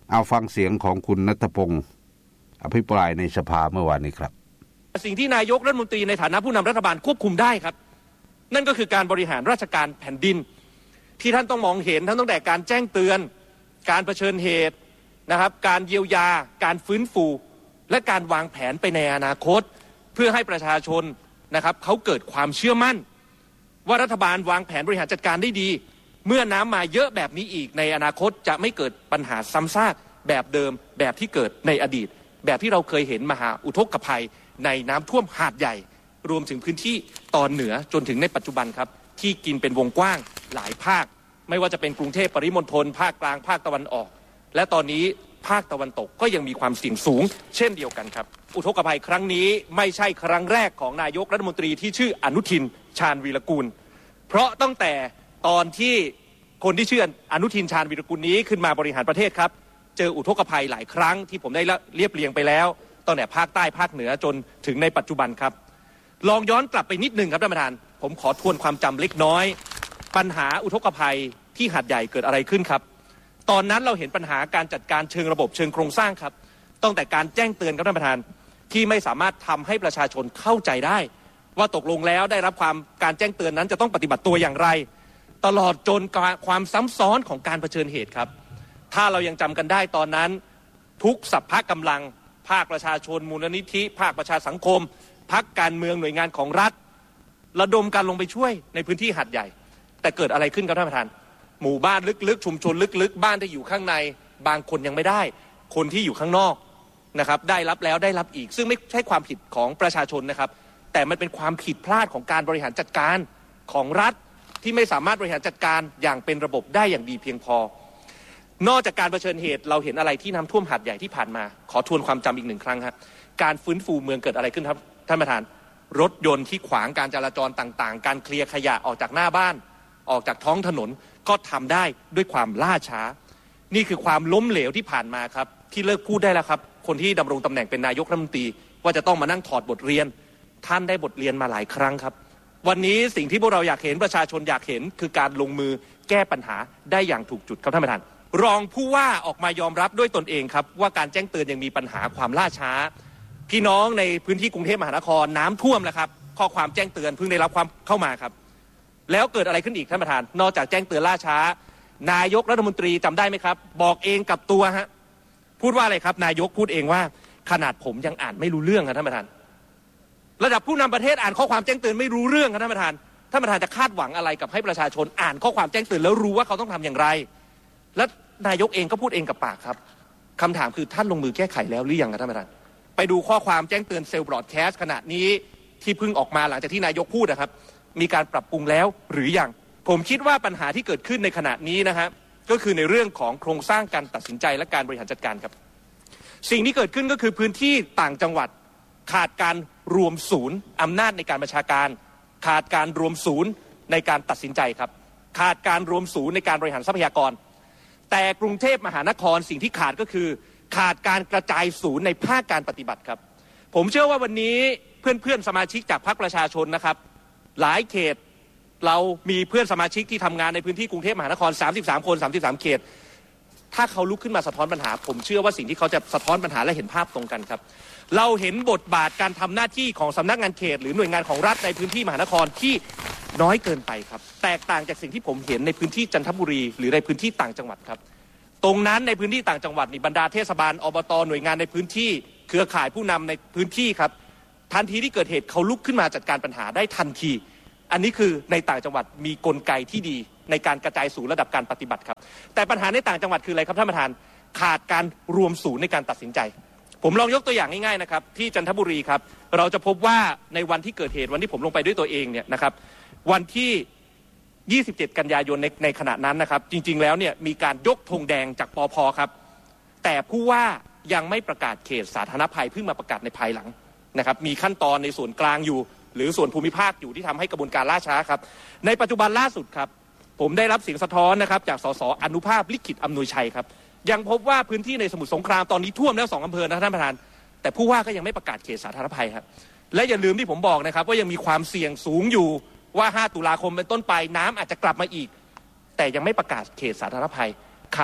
เอาฟังเสียงของคุณณัฐพงศ์อภิปรายในสภาเมื่อวานนี้ครับสิ่งที่นายกรัฐมนตรีในฐานะผู้นำรัฐบาลควบคุมได้ครับนั่นก็คือการบริหารราชการแผ่นดินที่ท่านต้องมองเห็นทั้งตั้งแต่การแจ้งเตือนการเผชิญเหตุนะครับการเยียวยาการฟื้นฟูและการวางแผนไปในอนาคตเพื่อให้ประชาชนนะครับเขาเกิดความเชื่อมั่นว่ารัฐบาลวางแผนบริหารจัดการได้ดีเมื่อน้ำมาเยอะแบบนี้อีกในอนาคตจะไม่เกิดปัญหาซ้ำซากแบบเดิมแบบที่เกิดในอดีตแบบที่เราเคยเห็นมหาอุทกภัยในน้ำท่วมหาดใหญ่รวมถึงพื้นที่ตอนเหนือจนถึงในปัจจุบันครับที่กินเป็นวงกว้างหลายภาคไม่ว่าจะเป็นกรุงเทพปริมณฑลภาคกลางภาคตะวันออกและตอนนี้ภาคตะวันตกก็ยังมีความเสี่ยงสูงเช่นเดียวกันครับอุทกภัยครั้งนี้ไม่ใช่ครั้งแรกของนายกรัฐมนตรีที่ชื่ออนุทินชาญวีรกูลเพราะตั้งแต่ตอนที่คนที่ชื่ออนุทินชาญวีรกูลนี้ขึ้นมาบริหารประเทศครับเจออุทกภัยหลายครั้งที่ผมได้เรียบเรียงไปแล้วตั้งแต่ภาคใต้ภาคเหนือจนถึงในปัจจุบันครับลองย้อนกลับไปนิดนึงครับท่านประธานผมขอทวนความจำเล็กน้อยปัญหาอุทกภัยที่หาดใหญ่เกิดอะไรขึ้นครับตอนนั้นเราเห็นปัญหาการจัดการเชิงระบบเชิงโครงสร้างครับตั้งแต่การแจ้งเตือนครับท่านประธานที่ไม่สามารถทำให้ประชาชนเข้าใจได้ว่าตกลงแล้วได้รับความการแจ้งเตือนนั้นจะต้องปฏิบัติตัวอย่างไรตลอดจนความซ้ำซ้อนของการเผชิญเหตุครับถ้าเรายังจำกันได้ตอนนั้นทุกสัพพะกำลังภาคประชาชนมูลนิธิภาคประชาสังคมพรรคการเมืองหน่วยงานของรัฐระดมกันลงไปช่วยในพื้นที่หาดใหญ่แต่เกิดอะไรขึ้นครับท่านประธานหมู่บ้านลึกๆชุมชนลึกๆบ้านที่อยู่ข้างในบางคนยังไม่ได้คนที่อยู่ข้างนอกนะครับได้รับแล้วได้รับอีกซึ่งไม่ใช่ความผิดของประชาชนนะครับแต่มันเป็นความผิดพลาดของการบริหารจัดการของรัฐที่ไม่สามารถบริหารจัดการอย่างเป็นระบบได้อย่างดีเพียงพอนอกจากการเผชิญเหตุเราเห็นอะไรที่น้ำท่วมหาดใหญ่ที่ผ่านมาขอทวนความจำอีกหนึ่งครั้งครับการฟื้นฟูเมืองเกิดอะไรขึ้นครับท่านประธานรถยนต์ที่ขวางการจราจรต่างๆการเคลียร์ขยะออกจากหน้าบ้านออกจากท้องถนนก็ทำได้ด้วยความล่าช้านี่คือความล้มเหลวที่ผ่านมาครับที่เลิกพูดได้แล้วครับคนที่ดำรงตำแหน่งเป็นนายกรัฐมนตรีว่าจะต้องมานั่งถอดบทเรียนท่านได้บทเรียนมาหลายครั้งครับวันนี้สิ่งที่พวกเราอยากเห็นประชาชนอยากเห็นคือการลงมือแก้ปัญหาได้อย่างถูกจุดครับท่านประธานรองผู้ว่าออกมายอมรับด้วยตนเองครับว่าการแจ้งเตือนยังมีปัญหาความล่าช้าพี่น้องในพื้นที่กรุงเทพมหานครน้ำท่วมแล้วครับข้อความแจ้งเตือนเพิ่งได้รับความเข้ามาครับแล้วเกิดอะไรขึ้นอีกท่านประธานนอกจากแจ้งเตือนล่าช้านายกรัฐมนตรีจำได้ไหมครับบอกเองกับตัวฮะพูดว่าอะไรครับนายกพูดเองว่าขนาดผมยังอ่านไม่รู้เรื่องครับท่านประธานระดับผู้นำประเทศอ่านข้อความแจ้งเตือนไม่รู้เรื่องครับท่านประธานท่านประธานจะคาดหวังอะไรกับให้ประชาชนอ่านข้อความแจ้งเตือนแล้วรู้ว่าเขาต้องทำอย่างไรและนายกเองก็พูดเองกับปากครับคำถามคือท่านลงมือแก้ไขแล้วหรือยังครับท่านประธานไปดูข้อความแจ้งเตือนเซลล์บรอดแคสต์ขณะนี้ที่เพิ่งออกมาหลังจากที่นายกพูดนะครับมีการปรับปรุงแล้วหรือยังผมคิดว่าปัญหาที่เกิดขึ้นในขณะนี้นะฮะก็คือในเรื่องของโครงสร้างการตัดสินใจและการบริหารจัดการครับสิ่งที่เกิดขึ้นก็คือพื้นที่ต่างจังหวัดขาดการรวมศูนย์อำนาจในการบัญชาการขาดการรวมศูนย์ในการตัดสินใจครับขาดการรวมศูนย์ในการบริหารทรัพยากรแต่กรุงเทพมหานครสิ่งที่ขาดก็คือขาดการกระจายศูนย์ในภาคการปฏิบัติครับผมเชื่อว่าวันนี้เพื่อนๆสมาชิกจากพรรคประชาชนนะครับหลายเขตเรามีเพื่อนสมาชิกที่ทำงานในพื้นที่กรุงเทพมหานครสามสิบสามคนสามสิบสามเขตถ้าเขาลุกขึ้นมาสะท้อนปัญหาผมเชื่อว่าสิ่งที่เขาจะสะท้อนปัญหาและเห็นภาพตรงกันครับเราเห็นบทบาทการทำหน้าที่ของสำนักงานเขตหรือหน่วยงานของรัฐในพื้นที่มหานครที่น้อยเกินไปครับแตกต่างจากสิ่งที่ผมเห็นในพื้นที่จันทบุรีหรือในพื้นที่ต่างจังหวัดครับตรงนั้นในพื้นที่ต่างจังหวัดนี่บรรดาเทศบาลอบตหน่วยงานในพื้นที่เครือข่ายผู้นำในพื้นที่ครับทันทีที่เกิดเหตุเขาลุกขึ้นมาจัดการปัญหาได้ทันทีอันนี้คือในต่างจังหวัดมีกลไกที่ดีในการกระจายศูนย์ระดับการปฏิบัติครับแต่ปัญหาในต่างจังหวัดคืออะไรครับท่านประธานขาดการรวมศูนย์ในการตัดสินใจผมลองยกตัวอย่างง่ายๆนะครับที่จันทบุรีครับเราจะพบว่าในวันที่เกิดเหตุวันที่ผมลงไปด้วยตัวเองเนี่ยนะครับวันที่ยี่สิบเจ็ดกันยายนในในขณะนั้นนะครับจริงๆแล้วเนี่ยมีการยกธงแดงจากปภ.ครับแต่ผู้ว่ายังไม่ประกาศเขตสาธารณภัยเพิ่งมาประกาศในภายหลังนะครับมีขั้นตอนในส่วนกลางอยู่หรือส่วนภูมิภาคอยู่ที่ทำให้กระบวนการล่าช้าครับในปัจจุบันล่าสุดครับผมได้รับเสียงสะท้อนนะครับจากสสอนุภาพลิขิตอำนวยชัยครับยังพบว่าพื้นที่ในสมุทรสงครามตอนนี้ท่วมแล้วสองอำเภอนะท่านประธานแต่ผู้ว่าก็ยังไม่ประกาศเขตสาธารณภัยครับและอย่าลืมที่ผมบอกนะครับว่ายังมีความเสี่ยงสูงอยู่ว่าห้าตุลาคมเป็นต้นไปน้ำอาจจะกลับมาอีกแต่ยังไม่ประกาศเขตสาธารณภัยขาด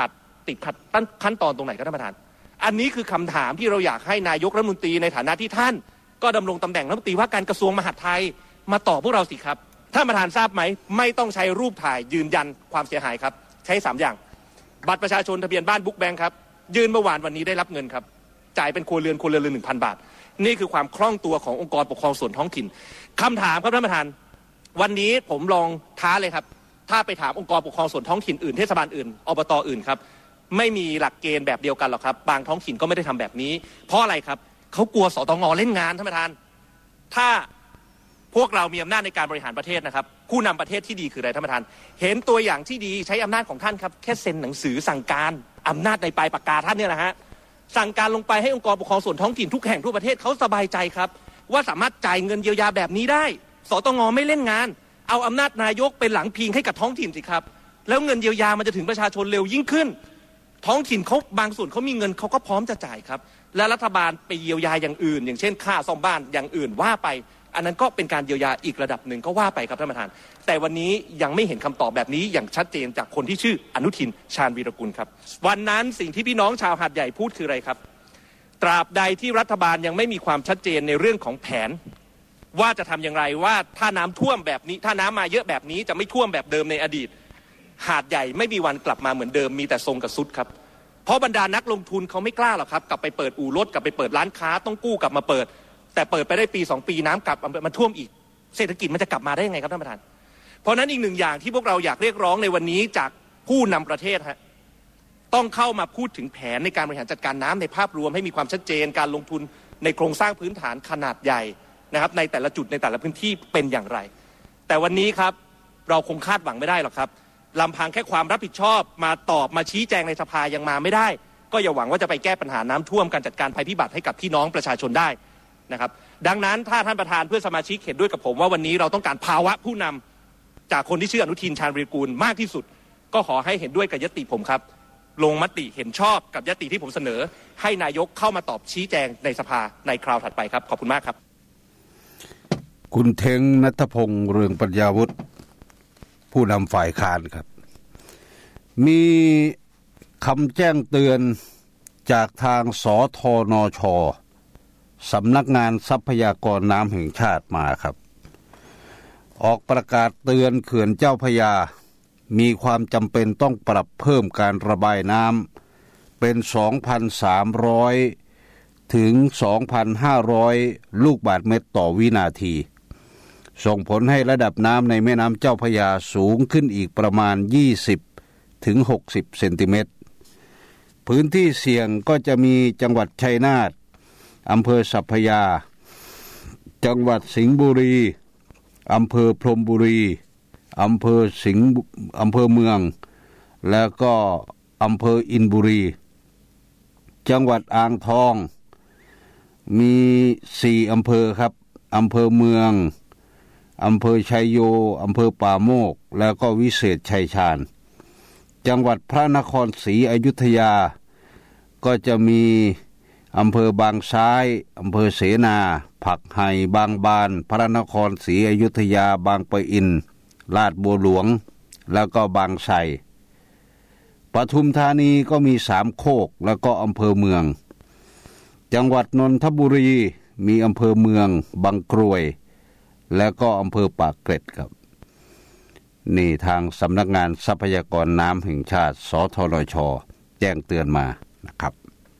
ติดขัดขั้นตอนตรงไหนครับท่านประธานอันนี้คือคำถามที่เราอยากให้นายกรัฐมนตรีในฐานะที่ท่านก็ดำรงตำแหน่งรัฐมนตรีว่าการกระทรวงมหาดไทยมาตอบพวกเราสิครับท่านประธานทราบไหมไม่ต้องใช้รูปถ่ายยืนยันความเสียหายครับใช้สามอย่างบัตรประชาชนทะเบียนบ้านบุ๊กแบงค์ครับยื่นเมื่อวานวันนี้ได้รับเงินครับจ่ายเป็นครัวเรือนครัวเรือนละหนึ่งพันบาทนี่คือความคล่องตัวขององค์กรปกครองส่วนท้องถิ่นคำถามครับท่านประธานวันนี้ผมลองท้าเลยครับถ้าไปถามองค์กรปกครองส่วนท้องถิ่นอื่นเทศบาลอื่นอบตอื่นครับไม่มีหลักเกณฑ์แบบเดียวกันหรอกครับบางท้องถิ่นก็ไม่ได้ทำแบบนี้เพราะอะไรครับเขากลัวสตงเล่นงานท่านประธานถ้าพวกเรามีอำนาจในการบริหารประเทศนะครับผู้นำประเทศที่ดีคืออะไรท่านประธานเห็นตัวอย่างที่ดีใช้อำนาจของท่านครับแค่เซ็นหนังสือสั่งการอำนาจในปลายปากกาท่านเนี่ยนะฮะสั่งการลงไปให้องค์กรปกครองส่วนท้องถิ่นทุกแห่งทั่วประเทศเขาสบายใจครับว่าสามารถจ่ายเงินเยียวยาแบบนี้ได้สตงไม่เล่นงานเอาอำนาจนายกเป็นหลังพิงให้กับท้องถิ่นสิครับแล้วเงินเยียวยามันจะถึงประชาชนเร็วยิ่งขึ้นท้องถิ่นเขาบางส่วนเขามีเงินเขาก็พร้อมจะจ่ายครับและรัฐบาลไปเยียวยาอย่างอื่นอย่างเช่นค่าซ่อมบ้านอย่างอื่นว่าไปอันนั้นก็เป็นการเยียวยาอีกระดับหนึ่งก็ว่าไปครับท่านประธานแต่วันนี้ยังไม่เห็นคำตอบแบบนี้อย่างชัดเจนจากคนที่ชื่ออนุทินชาญวีรกุลครับวันนั้นสิ่งที่พี่น้องชาวหาดใหญ่พูดคืออะไรครับตราบใดที่รัฐบาลยังไม่มีความชัดเจนในเรื่องของแผนว่าจะทำอย่างไรว่าถ้าน้ำท่วมแบบนี้ถ้าน้ำมาเยอะแบบนี้จะไม่ท่วมแบบเดิมในอดีตหาดใหญ่ไม่มีวันกลับมาเหมือนเดิมมีแต่ทรงกับซุดครับเพราะบรรดานักลงทุนเขาไม่กล้าหรอกครับกลับไปเปิดอู่รถกลับไปเปิดร้านค้าต้องกู้กลับมาเปิดแต่เปิดไปได้ปีสองปีน้ำกลับมันท่วมอีกเศรษฐกิจมันจะกลับมาได้ยังไงครับท่านประธานเพราะนั้นอีกหนึ่งอย่างที่พวกเราอยากเรียกร้องในวันนี้จากผู้นำประเทศฮะต้องเข้ามาพูดถึงแผนในการบริหารจัดการน้ำในภาพรวมให้มีความชัดเจนการลงทุนในโครงสร้างพื้นฐานขนาดใหญ่นะครับในแต่ละจุดในแต่ละพื้นที่เป็นอย่างไรแต่วันนี้ครับเราคงคาดหวังไม่ได้หรอกครับลำพังแค่ความรับผิดชอบมาตอบมาชี้แจงในสภายังมาไม่ได้ก็อย่าหวังว่าจะไปแก้ปัญหาน้ำท่วมการจัดการภัยพิบัติให้กับพี่น้องประชาชนได้นะครับดังนั้นถ้าท่านประธานเพื่อนสมาชิกเห็นด้วยกับผมว่าวันนี้เราต้องการภาวะผู้นำจากคนที่ชื่ออนุทินชาญวีรกูลมากที่สุดก็ขอให้เห็นด้วยกับยติผมครับลงมติเห็นชอบกับยติที่ผมเสนอให้นายกเข้ามาตอบชี้แจงในสภาในคราวถัดไปครับขอบคุณมากครับคุณเทงณัฐพงษ์เรืองปัญญาวุฒิผู้นำฝ่ายค้านครับมีคำแจ้งเตือนจากทางสธนช.สำนักงานทรัพยากรน้ำแห่งชาติมาครับออกประกาศเตือนเขื่อนเจ้าพระยามีความจำเป็นต้องปรับเพิ่มการระบายน้ำเป็น สองพันสามร้อย ถึง สองพันห้าร้อย ลูกบาศก์เมตรต่อวินาทีส่งผลให้ระดับน้ำในแม่น้ำเจ้าพระยาสูงขึ้นอีกประมาณ ยี่สิบถึงหกสิบ เซนติเมตรพื้นที่เสี่ยงก็จะมีจังหวัดชัยนาทอำเภอสัพพยาจังหวัดสิงห์บุรีอำเภอพรหมบุรีอำเภอสิงห์อำเภอเมืองแล้วก็อำเภออินบุรีจังหวัดอ่างทองมีสี่อำเภอครับอำเภอเมืองอำเภอชัยโยอำเภอป่าโมกแล้วก็วิเศษชัยชาญจังหวัดพระนครศรีอยุธยาก็จะมีอำเภอบางซ้ายอำเภอเสนาผักไห่บางบานพระนครศรีอยุธยาบางปะอินลาดบัวหลวงแล้วก็บางไทรปทุมธานีก็มีสามโคกแล้วก็อำเภอเมืองจังหวัดนนทบุรีมีอำเภอเมืองบางกรวยแล้วก็อำเภอปากเกร็ดครับนี่ทางสำนักงานทรัพยากรน้ำแห่งชาติสธนช.แจ้งเตือนมานะครับ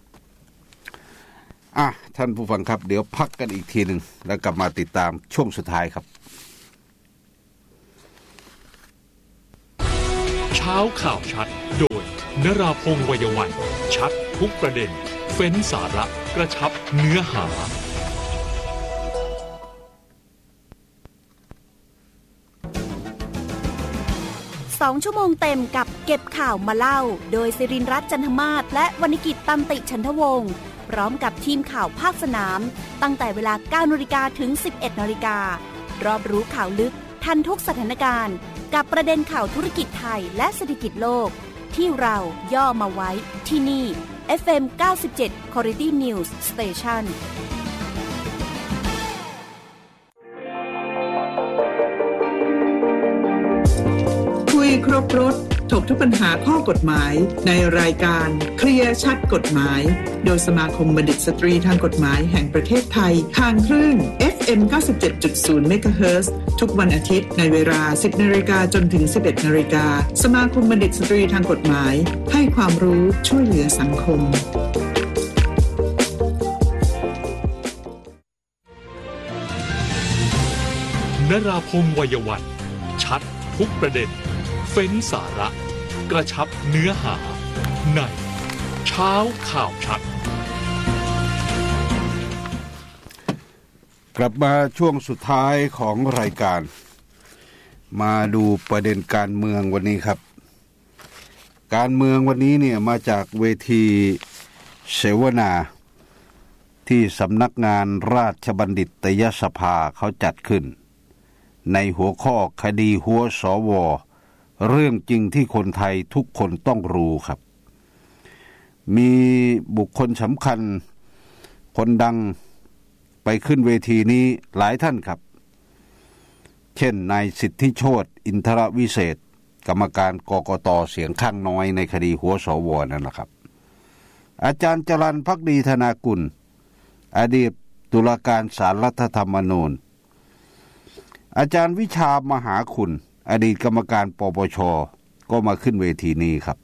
อ่ะท่านผู้ฟังครับเดี๋ยวพักกันอีกทีหนึ่งแล้วกลับมาติดตามช่วงสุดท้ายครับเช้าข่าวชัดโดยนราพงษ์วัยวันชัดทุกประเด็นเฟ้นสาระกระชับเนื้อหาสองชั่วโมงเต็มกับเก็บข่าวมาเล่าโดยศิรินทร์รัตน์จันทมาศและวรรณกิจตันติฉันทวงศ์พร้อมกับทีมข่าวภาคสนามตั้งแต่เวลา เก้านาฬิกา ถึง สิบเอ็ดนาฬิกา รอบรู้ข่าวลึกทันทุกสถานการณ์กับประเด็นข่าวธุรกิจไทยและเศรษฐกิจโลกที่เราย่อมาไว้ที่นี่ เอฟ เอ็ม เก้าสิบเจ็ด Quality News Station คุยครบรถถกทุกปัญหาข้อกฎหมายในรายการเคลียร์ชัดกฎหมายโดยสมาคมบัณฑิตสตรีทางกฎหมายแห่งประเทศไทยทางคลื่น เอฟ เอ็ม เก้าสิบเจ็ดจุดศูนย์ เมกะเฮิรตซ์ทุกวันอาทิตย์ในเวลา สิบนาฬิกาจนถึง สิบเอ็ดนาฬิกาสมาคมบัณฑิตสตรีทางกฎหมายให้ความรู้ช่วยเหลือสังคมนราพงษ์วัยวันชัดทุกประเด็นเฟ้นสาระกระชับเนื้อหาในเช้าข่าวชัดกลับมาช่วงสุดท้ายของรายการมาดูประเด็นการเมืองวันนี้ครับการเมืองวันนี้เนี่ยมาจากเวทีเสวนาที่สำนักงานราชบัณฑิตยสภาเขาจัดขึ้นในหัวข้อคดีหัวสวเรื่องจริงที่คนไทยทุกคนต้องรู้ครับมีบุคคลสำคัญคนดังไปขึ้นเวทีนี้หลายท่านครับเช่นนายสิทธิโชติอินทรวิเศษกรรมการกกต.เสียงข้างน้อยในคดีหัวสวนั่นแหละครับอาจารย์จรัญภักดีธนากุลอดีตตุลาการศาลรัฐธรรมนูญอาจารย์วิชามหาคุณอดีตกรรมการปปช.ก็มาขึ้นเวทีนี้ครับ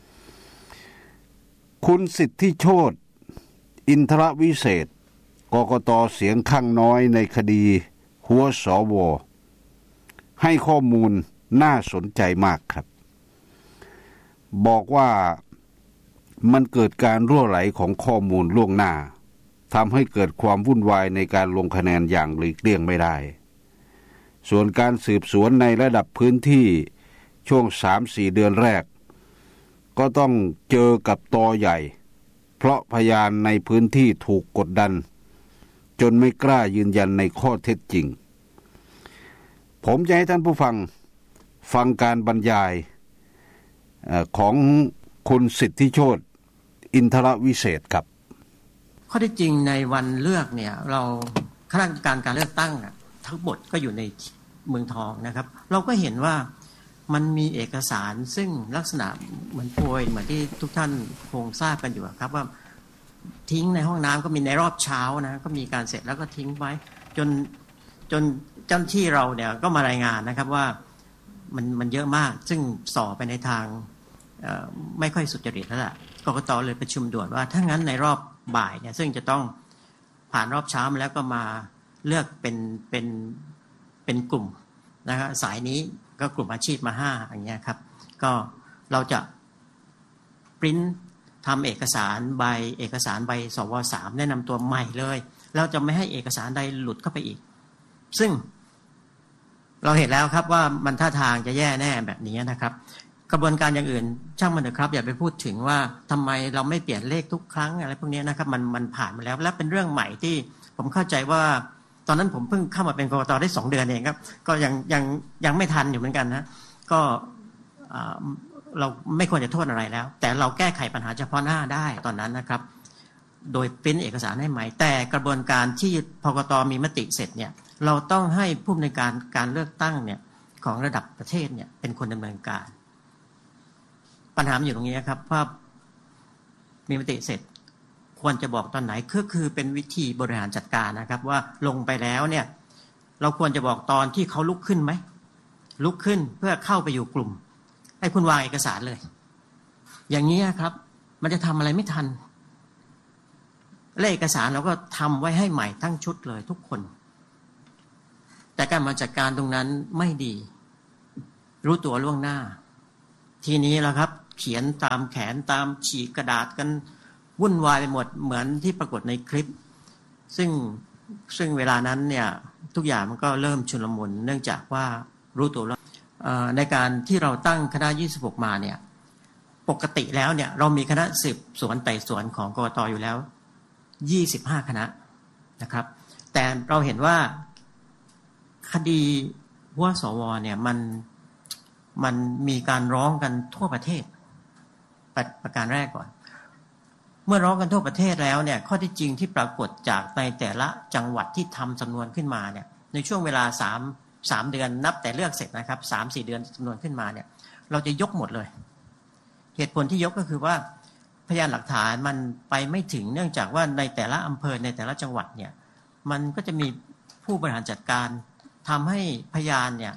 คุณสิทธิโชติอินทรวิเศษกกต.เสียงข้างน้อยในคดีหัวสวให้ข้อมูลน่าสนใจมากครับบอกว่ามันเกิดการรั่วไหลของข้อมูลล่วงหน้าทำให้เกิดความวุ่นวายในการลงคะแนนอย่างหลีกเลี่ยงไม่ได้ส่วนการสืบสวนในระดับพื้นที่ช่วง สามถึงสี่ เดือนแรกก็ต้องเจอกับตอใหญ่เพราะพยานในพื้นที่ถูกกดดันจนไม่กล้ายืนยันในข้อเท็จจริงผมจะให้ท่านผู้ฟังฟังการบรรยายของคุณสิทธิโชติอินทรวิเศษครับข้อเท็จจริงในวันเลือกเนี่ยเราคณะกรรมการการเลือกตั้งทั้งหมดก็อยู่ในเมืองทองนะครับเราก็เห็นว่ามันมีเอกสารซึ่งลักษณะเหมือนโพยเหมือนที่ทุกท่านคงทราบกันอยู่ครับว่าทิ้งในห้องน้ำก็มีในรอบเช้านะก็มีการเสร็จแล้วก็ทิ้งไว้จนจนเจ้าหน้าที่เราเนี่ยก็มารายงานนะครับว่ามันมันเยอะมากซึ่งส่อไปในทางไม่ค่อยสุจริตแล้วล่ะกกต.เลยประชุมด่วนว่าถ้างั้นในรอบบ่ายเนี่ยซึ่งจะต้องผ่านรอบเช้ามาแล้วก็มาเลือกเป็นเป็นเป็นกลุ่มนะครับสายนี้ก็กลุ่มอาชีพมาห้าอย่างเงี้ยครับก็เราจะปริ้นทำเอกสารใบเอกสารใบสวสามแนะนำตัวใหม่เลยเราจะไม่ให้เอกสารใดหลุดเข้าไปอีกซึ่งเราเห็นแล้วครับว่ามันท่าทางจะแย่แน่แบบนี้นะครับกระบวนการอย่างอื่นช่างมันเถอะครับอย่าไปพูดถึงว่าทำไมเราไม่เปลี่ยนเลขทุกครั้งอะไรพวกนี้นะครับมันมันผ่านมาแล้วและเป็นเรื่องใหม่ที่ผมเข้าใจว่าตอนนั้นผมเพิ่งเข้ามาเป็นกกต.ได้สองเดือนเองครับก็ยังยังยังไม่ทันอยู่เหมือนกันนะก็เราไม่ควรจะโทษอะไรแล้วแต่เราแก้ไขปัญหาเฉพาะหน้าได้ตอนนั้นนะครับโดยปริ้นเอกสารให้ใหม่แต่กระบวนการที่พกต.มีมติเสร็จเนี่ยเราต้องให้ผู้อำนวยการการเลือกตั้งเนี่ยของระดับประเทศเนี่ยเป็นคนดำเนินการปัญหาอยู่ตรงนี้ครับว่ามีมติเสร็จควรจะบอกตอนไหนก็คือเป็นวิธีบริหารจัดการนะครับว่าลงไปแล้วเนี่ยเราควรจะบอกตอนที่เขาลุกขึ้นไหมลุกขึ้นเพื่อเข้าไปอยู่กลุ่มให้คุณวางเอกสารเลยอย่างนี้ครับมันจะทำอะไรไม่ทันและเอกสารเราก็ทำไว้ให้ใหม่ทั้งชุดเลยทุกคนแต่การมาจัดการตรงนั้นไม่ดีรู้ตัวล่วงหน้าทีนี้แล้วครับเขียนตามแขนตามฉีกกระดาษกันวุ่นวายไปหมดเหมือนที่ปรากฏในคลิปซึ่งซึ่งเวลานั้นเนี่ยทุกอย่างมันก็เริ่มชุลมุนเนื่องจากว่ารู้ตัวแล้วในการที่เราตั้งคณะยี่สิบหกมาเนี่ยปกติแล้วเนี่ยเรามีคณะสืบสวนไต่สวนของกกต.อยู่แล้วยี่สิบห้าคณะนะครับแต่เราเห็นว่าคดีหัวสวเนี่ยมันมันมีการร้องกันทั่วประเทศประการแรกก่อนเมื่อร้องกันทั่วประเทศแล้วเนี่ยข้อที่จริงที่ปรากฏจากในแต่ละจังหวัดที่ทำสำนวนขึ้นมาเนี่ยในช่วงเวลาสาม สามเดือนนับแต่เลือกเสร็จนะครับ สามถึงสี่ เดือนสำนวนขึ้นมาเนี่ยเราจะยกหมดเลยเหตุผลที่ยกก็คือว่าพยานหลักฐานมันไปไม่ถึงเนื่องจากว่าในแต่ละอำเภอในแต่ละจังหวัดเนี่ยมันก็จะมีผู้บริหารจัดการทำให้พยานเนี่ย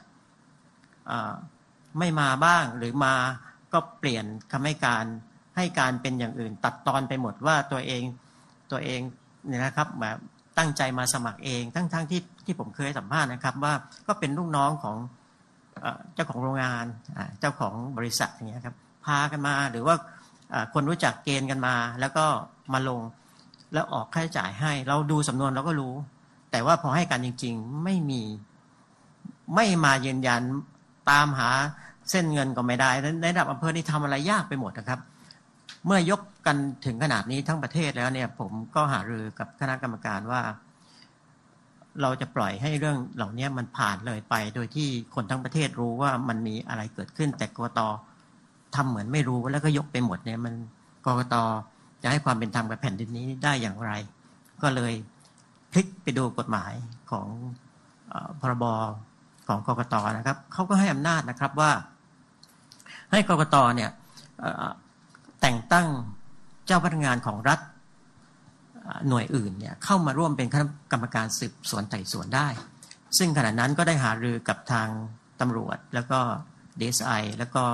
ไม่มาบ้างหรือมาก็เปลี่ยนคำให้การให้การเป็นอย่างอื่นตัดตอนไปหมดว่าตัวเองตัวเองเนี่ยนะครับแบบตั้งใจมาสมัครเองทั้งๆ ท, ที่ที่ผมเคยสัมภาษณ์นะครับว่าก็เป็นลูกน้องของเจ้าของโรงงานเจ้าของบริษัทอย่างเงี้ยครับพากันมาหรือว่าคนรู้จักเกณฑ์กันมาแล้วก็มาลงแล้วออกค่าใช้จ่ายให้เราดูสำนวนเราก็รู้แต่ว่าพอให้การจริงๆไม่มีไม่มายืนยันตามหาเส้นเงินก็ไม่ได้ในระดับอำเภอนี่ทำอะไรยากไปหมดนะครับเมื่อยกกันถึงขนาดนี้ทั้งประเทศแล้วเนี่ยผมก็หารือกับคณะกรรมการว่าเราจะปล่อยให้เรื่องเหล่านี้มันผ่านเลยไปโดยที่คนทั้งประเทศรู้ว่ามันมีอะไรเกิดขึ้นแต่กกต.ทำเหมือนไม่รู้แล้วก็ยกไปหมดเนี่ยมันกกต.จะให้ความเป็นธรรมกับแผ่นดินนี้ได้อย่างไรก็เลยพลิกไปดูกฎหมายของพรบของกกต.นะครับเขาก็ให้อำนาจนะครับว่าให้กกต.เนี่ยแต่งตั้งเจ้าพนักงานของรัฐหน่วยอื่นเนี่ยเข้ามาร่วมเป็นคณะกรรมการสืบสวนไต่สวนได้ซึ่งขณะนั้นก็ได้หารือกับทางตำรวจแล้วก็ ดี เอส ไอ แล้วก็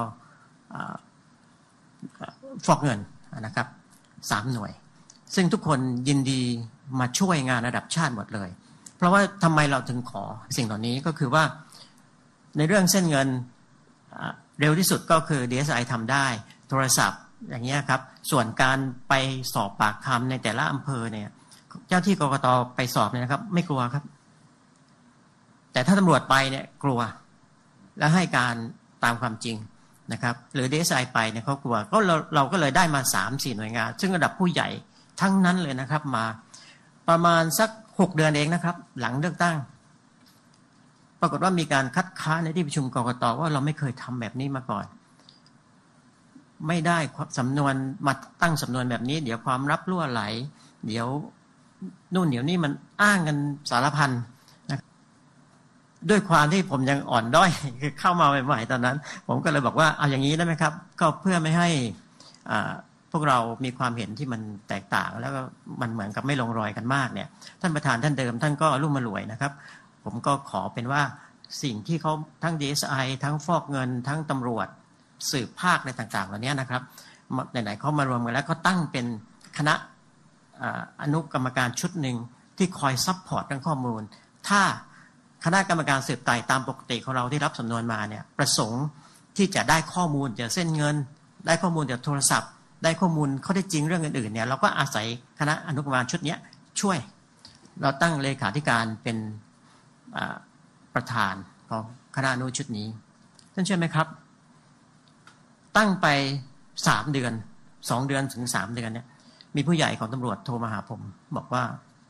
ฟอกเงินนะครับสามหน่วยซึ่งทุกคนยินดีมาช่วยงานระดับชาติหมดเลยเพราะว่าทำไมเราถึงขอสิ่งเหล่านี้ก็คือว่าในเรื่องเส้นเงินเร็วที่สุดก็คือ ดี เอส ไอ ทำได้โทรศัพท์อย่างเงี้ยครับส่วนการไปสอบปากคำในแต่ละอำเภอเนี่ยเจ้าที่กกต.ไปสอบเนี่ยนะครับไม่กลัวครับแต่ถ้าตำรวจไปเนี่ยกลัวและให้การตามความจริงนะครับหรือ ดี เอส ไอ ไปเนี่ยเขากลัวก็เราเราก็เลยได้มา สามสี่ หน่วยงานซึ่งระดับผู้ใหญ่ทั้งนั้นเลยนะครับมาประมาณสักหกเดือนเองนะครับหลังเลือกตั้งปรากฏว่ามีการคัดค้านในที่ประชุมกกต.ว่าเราไม่เคยทำแบบนี้มาก่อนไม่ได้สำนวนมาตั้งสำนวนแบบนี้เดี๋ยวความลับรั่วไหลเดี๋ยวนู่นเดี๋ยวนี่มันอ้างกันสารพันนะด้วยความที่ผมยังอ่อนด้อยคือเข้ามาใหม่ๆตอนนั้นผมก็เลยบอกว่าเอาอย่างนี้ได้ไหมครับก็เพื่อไม่ให้พวกเรามีความเห็นที่มันแตกต่างแล้วก็มันเหมือนกับไม่ลงรอยกันมากเนี่ยท่านประธานท่านเดิมท่านก็รุ่มมารวยนะครับผมก็ขอเป็นว่าสิ่งที่เขาทั้ง ดี เอส ไอ ทั้งฟอกเงินทั้งตำรวจสืบภาคในต่างๆเหล่านี้นะครับไหนๆเขามารวมกันแล้วก็ตั้งเป็นคณะอนุกรรมการชุดหนึ่งที่คอยซัพพอร์ตเรื่องข้อมูลถ้าคณะกรรมการสืบไต่ตามปกติของเราที่รับสำนวนมาเนี่ยประสงค์ที่จะได้ข้อมูลจากเส้นเงินได้ข้อมูลจากโทรศัพท์ได้ข้อมูลข้อเท็จจริงเรื่องอื่นๆเนี่ยเราก็อาศัยคณะอนุกรรมการชุดนี้ช่วยเราตั้งเลขาธิการเป็นประธานของคณะอนุชุดนี้ท่านเชื่อไหมครับตั้งไปสามเดือนสองเดือนถึงสามเดือนเนี่ยมีผู้ใหญ่ของตำรวจโทรมาหาผมบอกว่า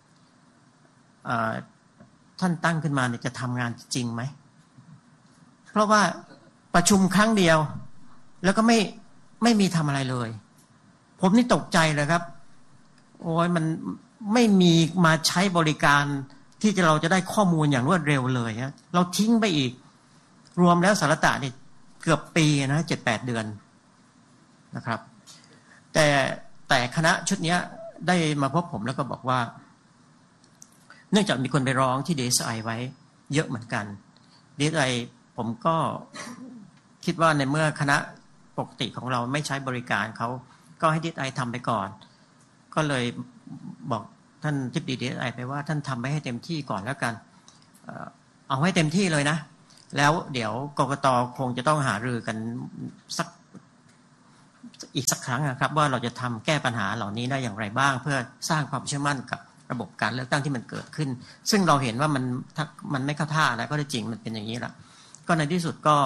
ท่านตั้งขึ้นมาเนี่ยจะทำงานจริงไหมเพราะว่าประชุมครั้งเดียวแล้วก็ไม่ไม่มีทำอะไรเลยผมนี่ตกใจเลยครับโอ้ยมันไม่มีมาใช้บริการที่จะเราจะได้ข้อมูลอย่างรวดเร็วเลยฮะเราทิ้งไปอีกรวมแล้วสารตะเนี่ยเกือบปีนะเจ็ดแปดเดือนนะครับแต่แต่คณะชุดนี้ได้มาพบผมแล้วก็บอกว่าเนื่องจากมีคนไปร้องที่ ดี เอส ไอ ไว้เยอะเหมือนกัน ดี เอส ไอ ผมก็คิดว่าในเมื่อคณะปกติของเราไม่ใช้บริการเขาก็ให้ ดี เอส ไอ ทำไปก่อนก็เลยบอกท่านทิบดี ดี เอส ไอ ไปว่าท่านทำไปให้เต็มที่ก่อนแล้วกันเอาให้เต็มที่เลยนะแล้วเดี๋ยวกกต.คงจะต้องหารือกันสักอีกสักครั้งนะครับว่าเราจะทำแก้ปัญหาเหล่านี้ได้อย่างไรบ้างเพื่อสร้างความเชื่อมั่นกับระบบการเลือกตั้งที่มันเกิดขึ้นซึ่งเราเห็นว่ามันมันไม่เข้าท่าแล้วก็ได้จริงมันเป็นอย่างนี้ละก็ในที่สุดก็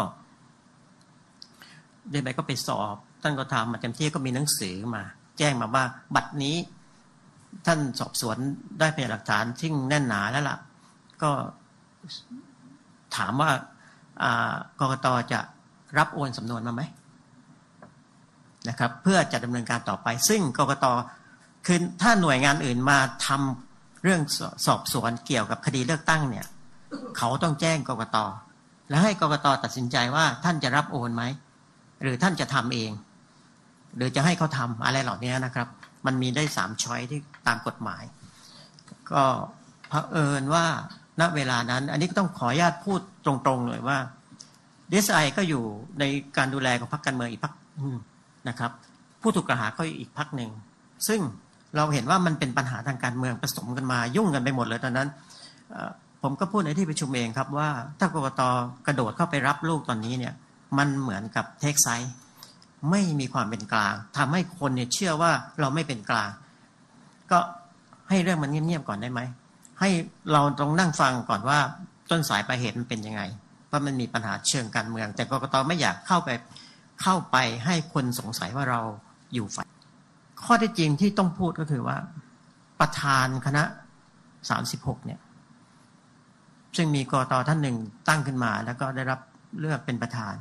เดบก็ไปสอบท่านก็ทำมาเต็มที่ก็มีหนังสือมาแจ้งมาว่าบัตรนี้ท่านสอบสวนได้พยานหลักฐานที่แน่นหนาแล้วล่ะก็ถามว่ากกต.จะรับโอนสำนวนมาไหมนะครับเพื่อจะดำเนินการต่อไปซึ่งกกต.คือถ้าหน่วยงานอื่นมาทำเรื่องสอบสวนเกี่ยวกับคดีเลือกตั้งเนี่ยเขาต้องแจ้งกกต.และให้กกต.ตัดสินใจว่าท่านจะรับโอนไหมหรือท่านจะทำเองหรือจะให้เขาทำอะไรเหล่านี้นะครับมันมีได้สามช้อยที่ตามกฎหมายก็เผอิญว่าณเวลานั้นอันนี้ก็ต้องขออนุญาตพูดตรงๆเลยว่า ดี เอส ไอ ก็อยู่ในการดูแลของพรรคการเมืองอีกพรรคนะครับผู้ถูกกล่าวหาก็อีกพรรคหนึ่งซึ่งเราเห็นว่ามันเป็นปัญหาทางการเมืองผสมกันมายุ่งกันไปหมดเลยตอนนั้นผมก็พูดในที่ประชุมเองครับว่าถ้ากกต.กระโดดเข้าไปรับลูกตอนนี้เนี่ยมันเหมือนกับเทคไซส์ไม่มีความเป็นกลางทำให้คนเนี่ยเชื่อว่าเราไม่เป็นกลางก็ให้เรื่องมันเงียบๆก่อนได้ไหมให้เราต้องนั่งฟังก่อนว่าต้นสายปลายเหตุมันเป็นยังไงว่ามันมีปัญหาเชิงการเมืองแต่กกต.ไม่อยากเข้าไปเข้าไปให้คนสงสัยว่าเราอยู่ฝ่ายข้อเท็จจริงที่ต้องพูดก็คือว่าประธานคณะสามสิบหกเนี่ยซึ่งมีกกต.ท่านหนึ่งตั้งขึ้นมาแล้วก็ได้รับเลือกเป็นประธาน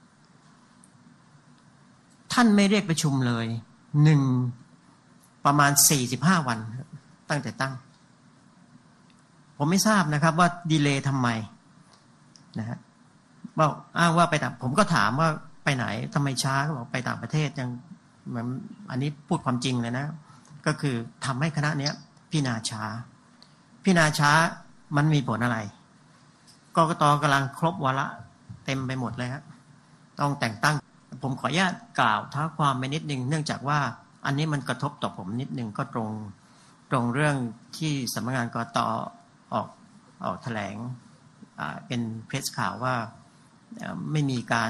ท่านไม่เรียกประชุมเลยหนึ่งประมาณสี่สิบห้าวันตั้งแต่ตั้งผมไม่ทราบนะครับว่าดีเลย์ทำไมนะฮะบอกอ้างว่าไปต่างผมก็ถามว่าไปไหนทำไมช้าก็บอกไปต่างประเทศยังเหมือนอันนี้พูดความจริงเลยนะก็คือทำให้คณะเนี้ยพิจารณาช้าพิจารณาช้ามันมีผลอะไรกกต.กำลังครบวาระเต็มไปหมดเลยครับต้องแต่งตั้งผมขออนุญาตกล่าวท้าความไปนิดนึงเนื่องจากว่าอันนี้มันกระทบต่อผมนิดนึงก็ตรงตรงเรื่องที่สำนักงานกกต.ออกออกแถลงเป็นเพรสข่าวว่าไม่มีการ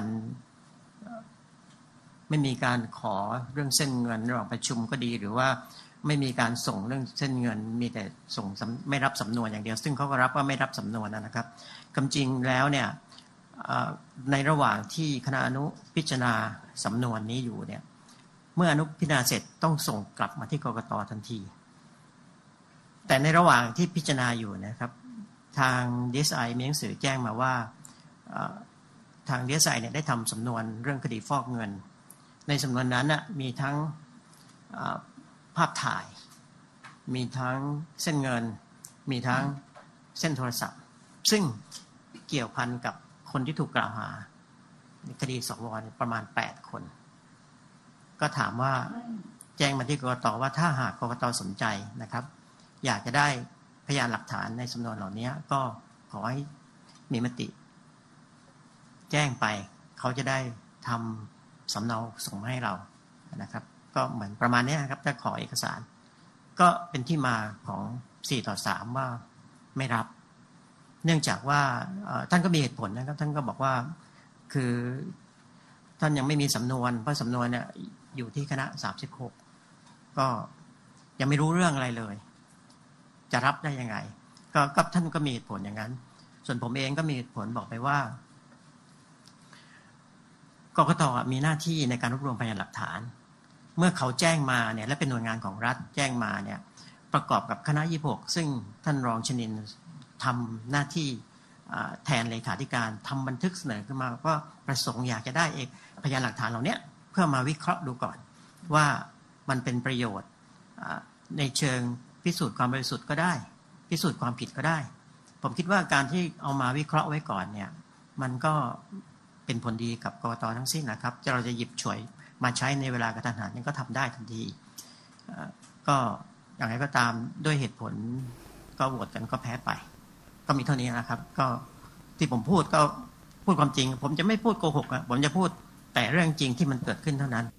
ไม่มีการขอเรื่องเส้นเงินระหว่างประชุมก็ดีหรือว่าไม่มีการส่งเรื่องเส้นเงินมีแต่ส่งไม่รับสำนวนอย่างเดียวซึ่งเขาก็รับว่าไม่รับสำนวนนะครับความจริงแล้วเนี่ยในระหว่างที่คณะอนุพิจารณาสำนวนนี้อยู่เนี่ยเมื่ออนุพิจารณาเสร็จต้องส่งกลับมาที่กกต.ทันทีแต่ในระหว่างที่พิจารณาอยู่นะครับทาง ดี เอส ไอ มีหนังสือแจ้งมาว่าทาง ดี เอส ไอ เนี่ยได้ทำสำนวนเรื่องคดีฟอกเงินในสำนวนนั้นนะมีทั้งภาพถ่ายมีทั้งเส้นเงินมีทั้งเส้นโทรศัพท์ซึ่งเกี่ยวพันกับคนที่ถูกกล่าวหาในคดีสว.ประมาณแปดคนก็ถามว่าแจ้งมาที่กกต.ว่าถ้าหากกกต.สนใจนะครับอยากจะได้พยานหลักฐานในสำนวนเหล่านี้ก็ขอให้มีมติแจ้งไปเขาจะได้ทำสำเนาส่งมาให้เรานะครับก็เหมือนประมาณนี้ครับจะขอเอกสารก็เป็นที่มาของสี่ต่อสามว่าไม่รับเนื่องจากว่าท่านก็มีเหตุผลนะครับท่านก็บอกว่าคือท่านยังไม่มีสำนวนเพราะสำนวนเนี่ยอยู่ที่คณะสามสิบหกก็ยังไม่รู้เรื่องอะไรเลยจะรับได้ยังไงก็ก็ท่านก็มีเหตุผลอย่างนั้นส่วนผมเองก็มีเหตุผลบอกไปว่ากกต.มีหน้าที่ในการรวบรวมพยานหลักฐานเมื่อเขาแจ้งมาเนี่ยและเป็นหน่วยงานของรัฐแจ้งมาเนี่ยประกอบกับคณะยี่สิบหกซึ่งท่านรองชนินทร์ทำหน้าที่แทนเลขาธิการทำบันทึกเสนอขึ้นมาว่าประสงค์อยากจะได้เอกพยานหลักฐานเหล่านี้เพื่อมาวิเคราะห์ดูก่อนว่ามันเป็นประโยชน์ในเชิงพิสูจน์ความบริสุทธิ์ก็ได้พิสูจน์ความผิดก็ได้ผมคิดว่าการที่เอามาวิเคราะห์ไว้ก่อนเนี่ยมันก็เป็นผลดีกับกกต.ทั้งสิ้นนะครับเราจะหยิบฉวยมาใช้ในเวลากระทันหันนี่ก็ทำได้ทันทีก็อย่างไรก็ตามด้วยเหตุผลก็โหวตกันก็แพ้ไปก็มีเท่านี้นะครับก็ที่ผมพูดก็พูดความจริงผมจะไม่พูดโกหกอ่ะผมจะพูดแต่เรื่องจริงที่มันเกิดขึ้นเท่านั้น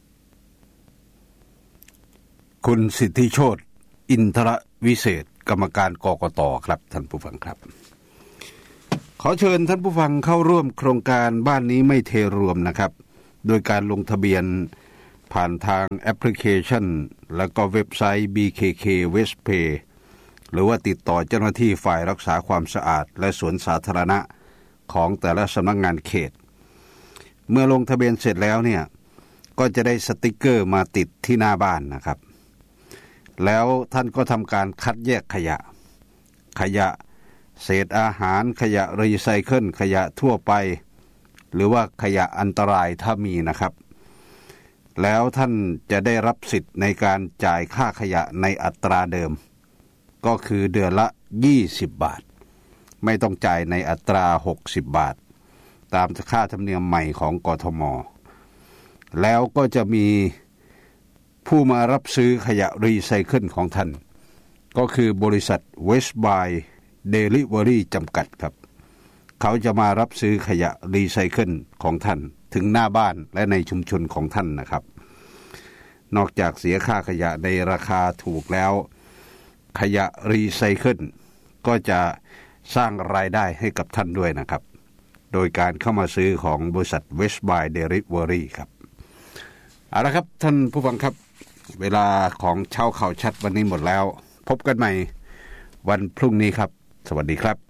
คุณสิทธิโชติอินทรวิเศษกรรมการกกต.ครับท่านผู้ฟังครับขอเชิญท่านผู้ฟังเข้าร่วมโครงการบ้านนี้ไม่เทรวมนะครับโดยการลงทะเบียนผ่านทางแอปพลิเคชันแล้วก็เว็บไซต์ บี เค เค Westpay หรือว่าติดต่อเจ้าหน้าที่ฝ่ายรักษาความสะอาดและสวนสาธารณะของแต่ละสำนักงานเขตเมื่อลงทะเบียนเสร็จแล้วเนี่ยก็จะได้สติกเกอร์มาติดที่หน้าบ้านนะครับแล้วท่านก็ทำการคัดแยกขยะขยะเศษอาหารขยะรีไซเคิลขยะทั่วไปหรือว่าขยะอันตรายถ้ามีนะครับแล้วท่านจะได้รับสิทธิ์ในการจ่ายค่าขยะในอัตราเดิมก็คือเดือนละยี่สิบบาทไม่ต้องจ่ายในอัตราหกสิบบาทตามค่าธรรมเนียมใหม่ของกทมแล้วก็จะมีผู้มารับซื้อขยะรีไซเคิลของท่านก็คือบริษัท Westby Delivery จำกัดครับเขาจะมารับซื้อขยะรีไซเคิลของท่านถึงหน้าบ้านและในชุมชนของท่านนะครับนอกจากเสียค่าขยะในราคาถูกแล้วขยะรีไซเคิลก็จะสร้างรายได้ให้กับท่านด้วยนะครับโดยการเข้ามาซื้อของบริษัท Westby Delivery ครับเอาละครับท่านผู้ฟังครับเวลาของเช้าข่าวชัดวันนี้หมดแล้วพบกันใหม่วันพรุ่งนี้ครับสวัสดีครับ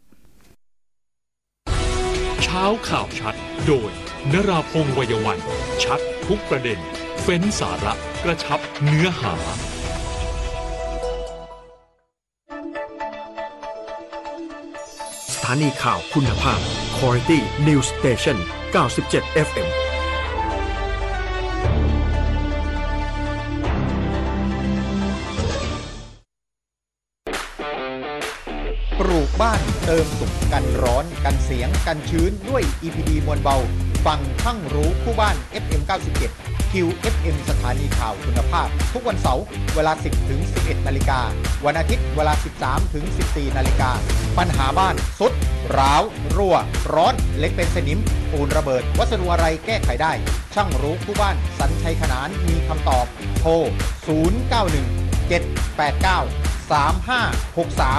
เช้าข่าวชัดโดยนราพงษ์ วัยวันชัดทุกประเด็นเฟ้นสาระกระชับเนื้อหาสถานีข่าวคุณภาพ Quality News Station เก้าสิบเจ็ด เอฟ เอ็มปลูกบ้านเติมสุขกันร้อนกันเสียงกันชื้นด้วย อี พี ดี มวลเบาฟังช่างรู้คู่บ้าน เอฟ เอ็ม เก้าสิบเจ็ด คิว เอฟ เอ็ม สถานีข่าวคุณภาพทุกวันเสาร์เวลา สิบถึงสิบเอ็ด นาฬิกาวันอาทิตย์เวลา สิบสามถึงสิบสี่ นาฬิกาปัญหาบ้านสุดร้าวรั่วร้อนเล็กเป็นสนิมปูนระเบิดวัสดุอะไรแก้ไขได้ช่างรู้คู่บ้านสัญชัยขนานมีคำตอบโทรศูนย์ เก้า หนึ่ง เจ็ด แปด เก้า สาม ห้า หก สาม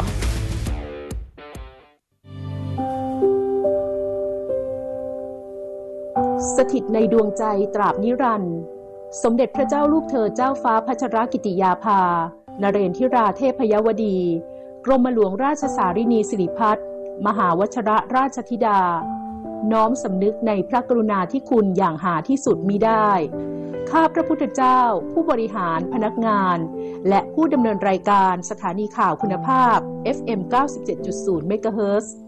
สถิตในดวงใจตราบนิรันดร์สมเด็จพระเจ้าลูกเธอเจ้าฟ้าพัชรกิติยาภานเรนทิราเทพยวดีกรมหลวงราชสารินีสิริพัฒน์มหาวชรราชธิดาน้อมสำนึกในพระกรุณาธิคุณอย่างหาที่สุดมิได้ข้าพระพุทธเจ้าผู้บริหารพนักงานและผู้ดำเนินรายการสถานีข่าวคุณภาพ เอฟ เอ็ม เก้าสิบเจ็ดจุดศูนย์ เมกะเฮิรตซ์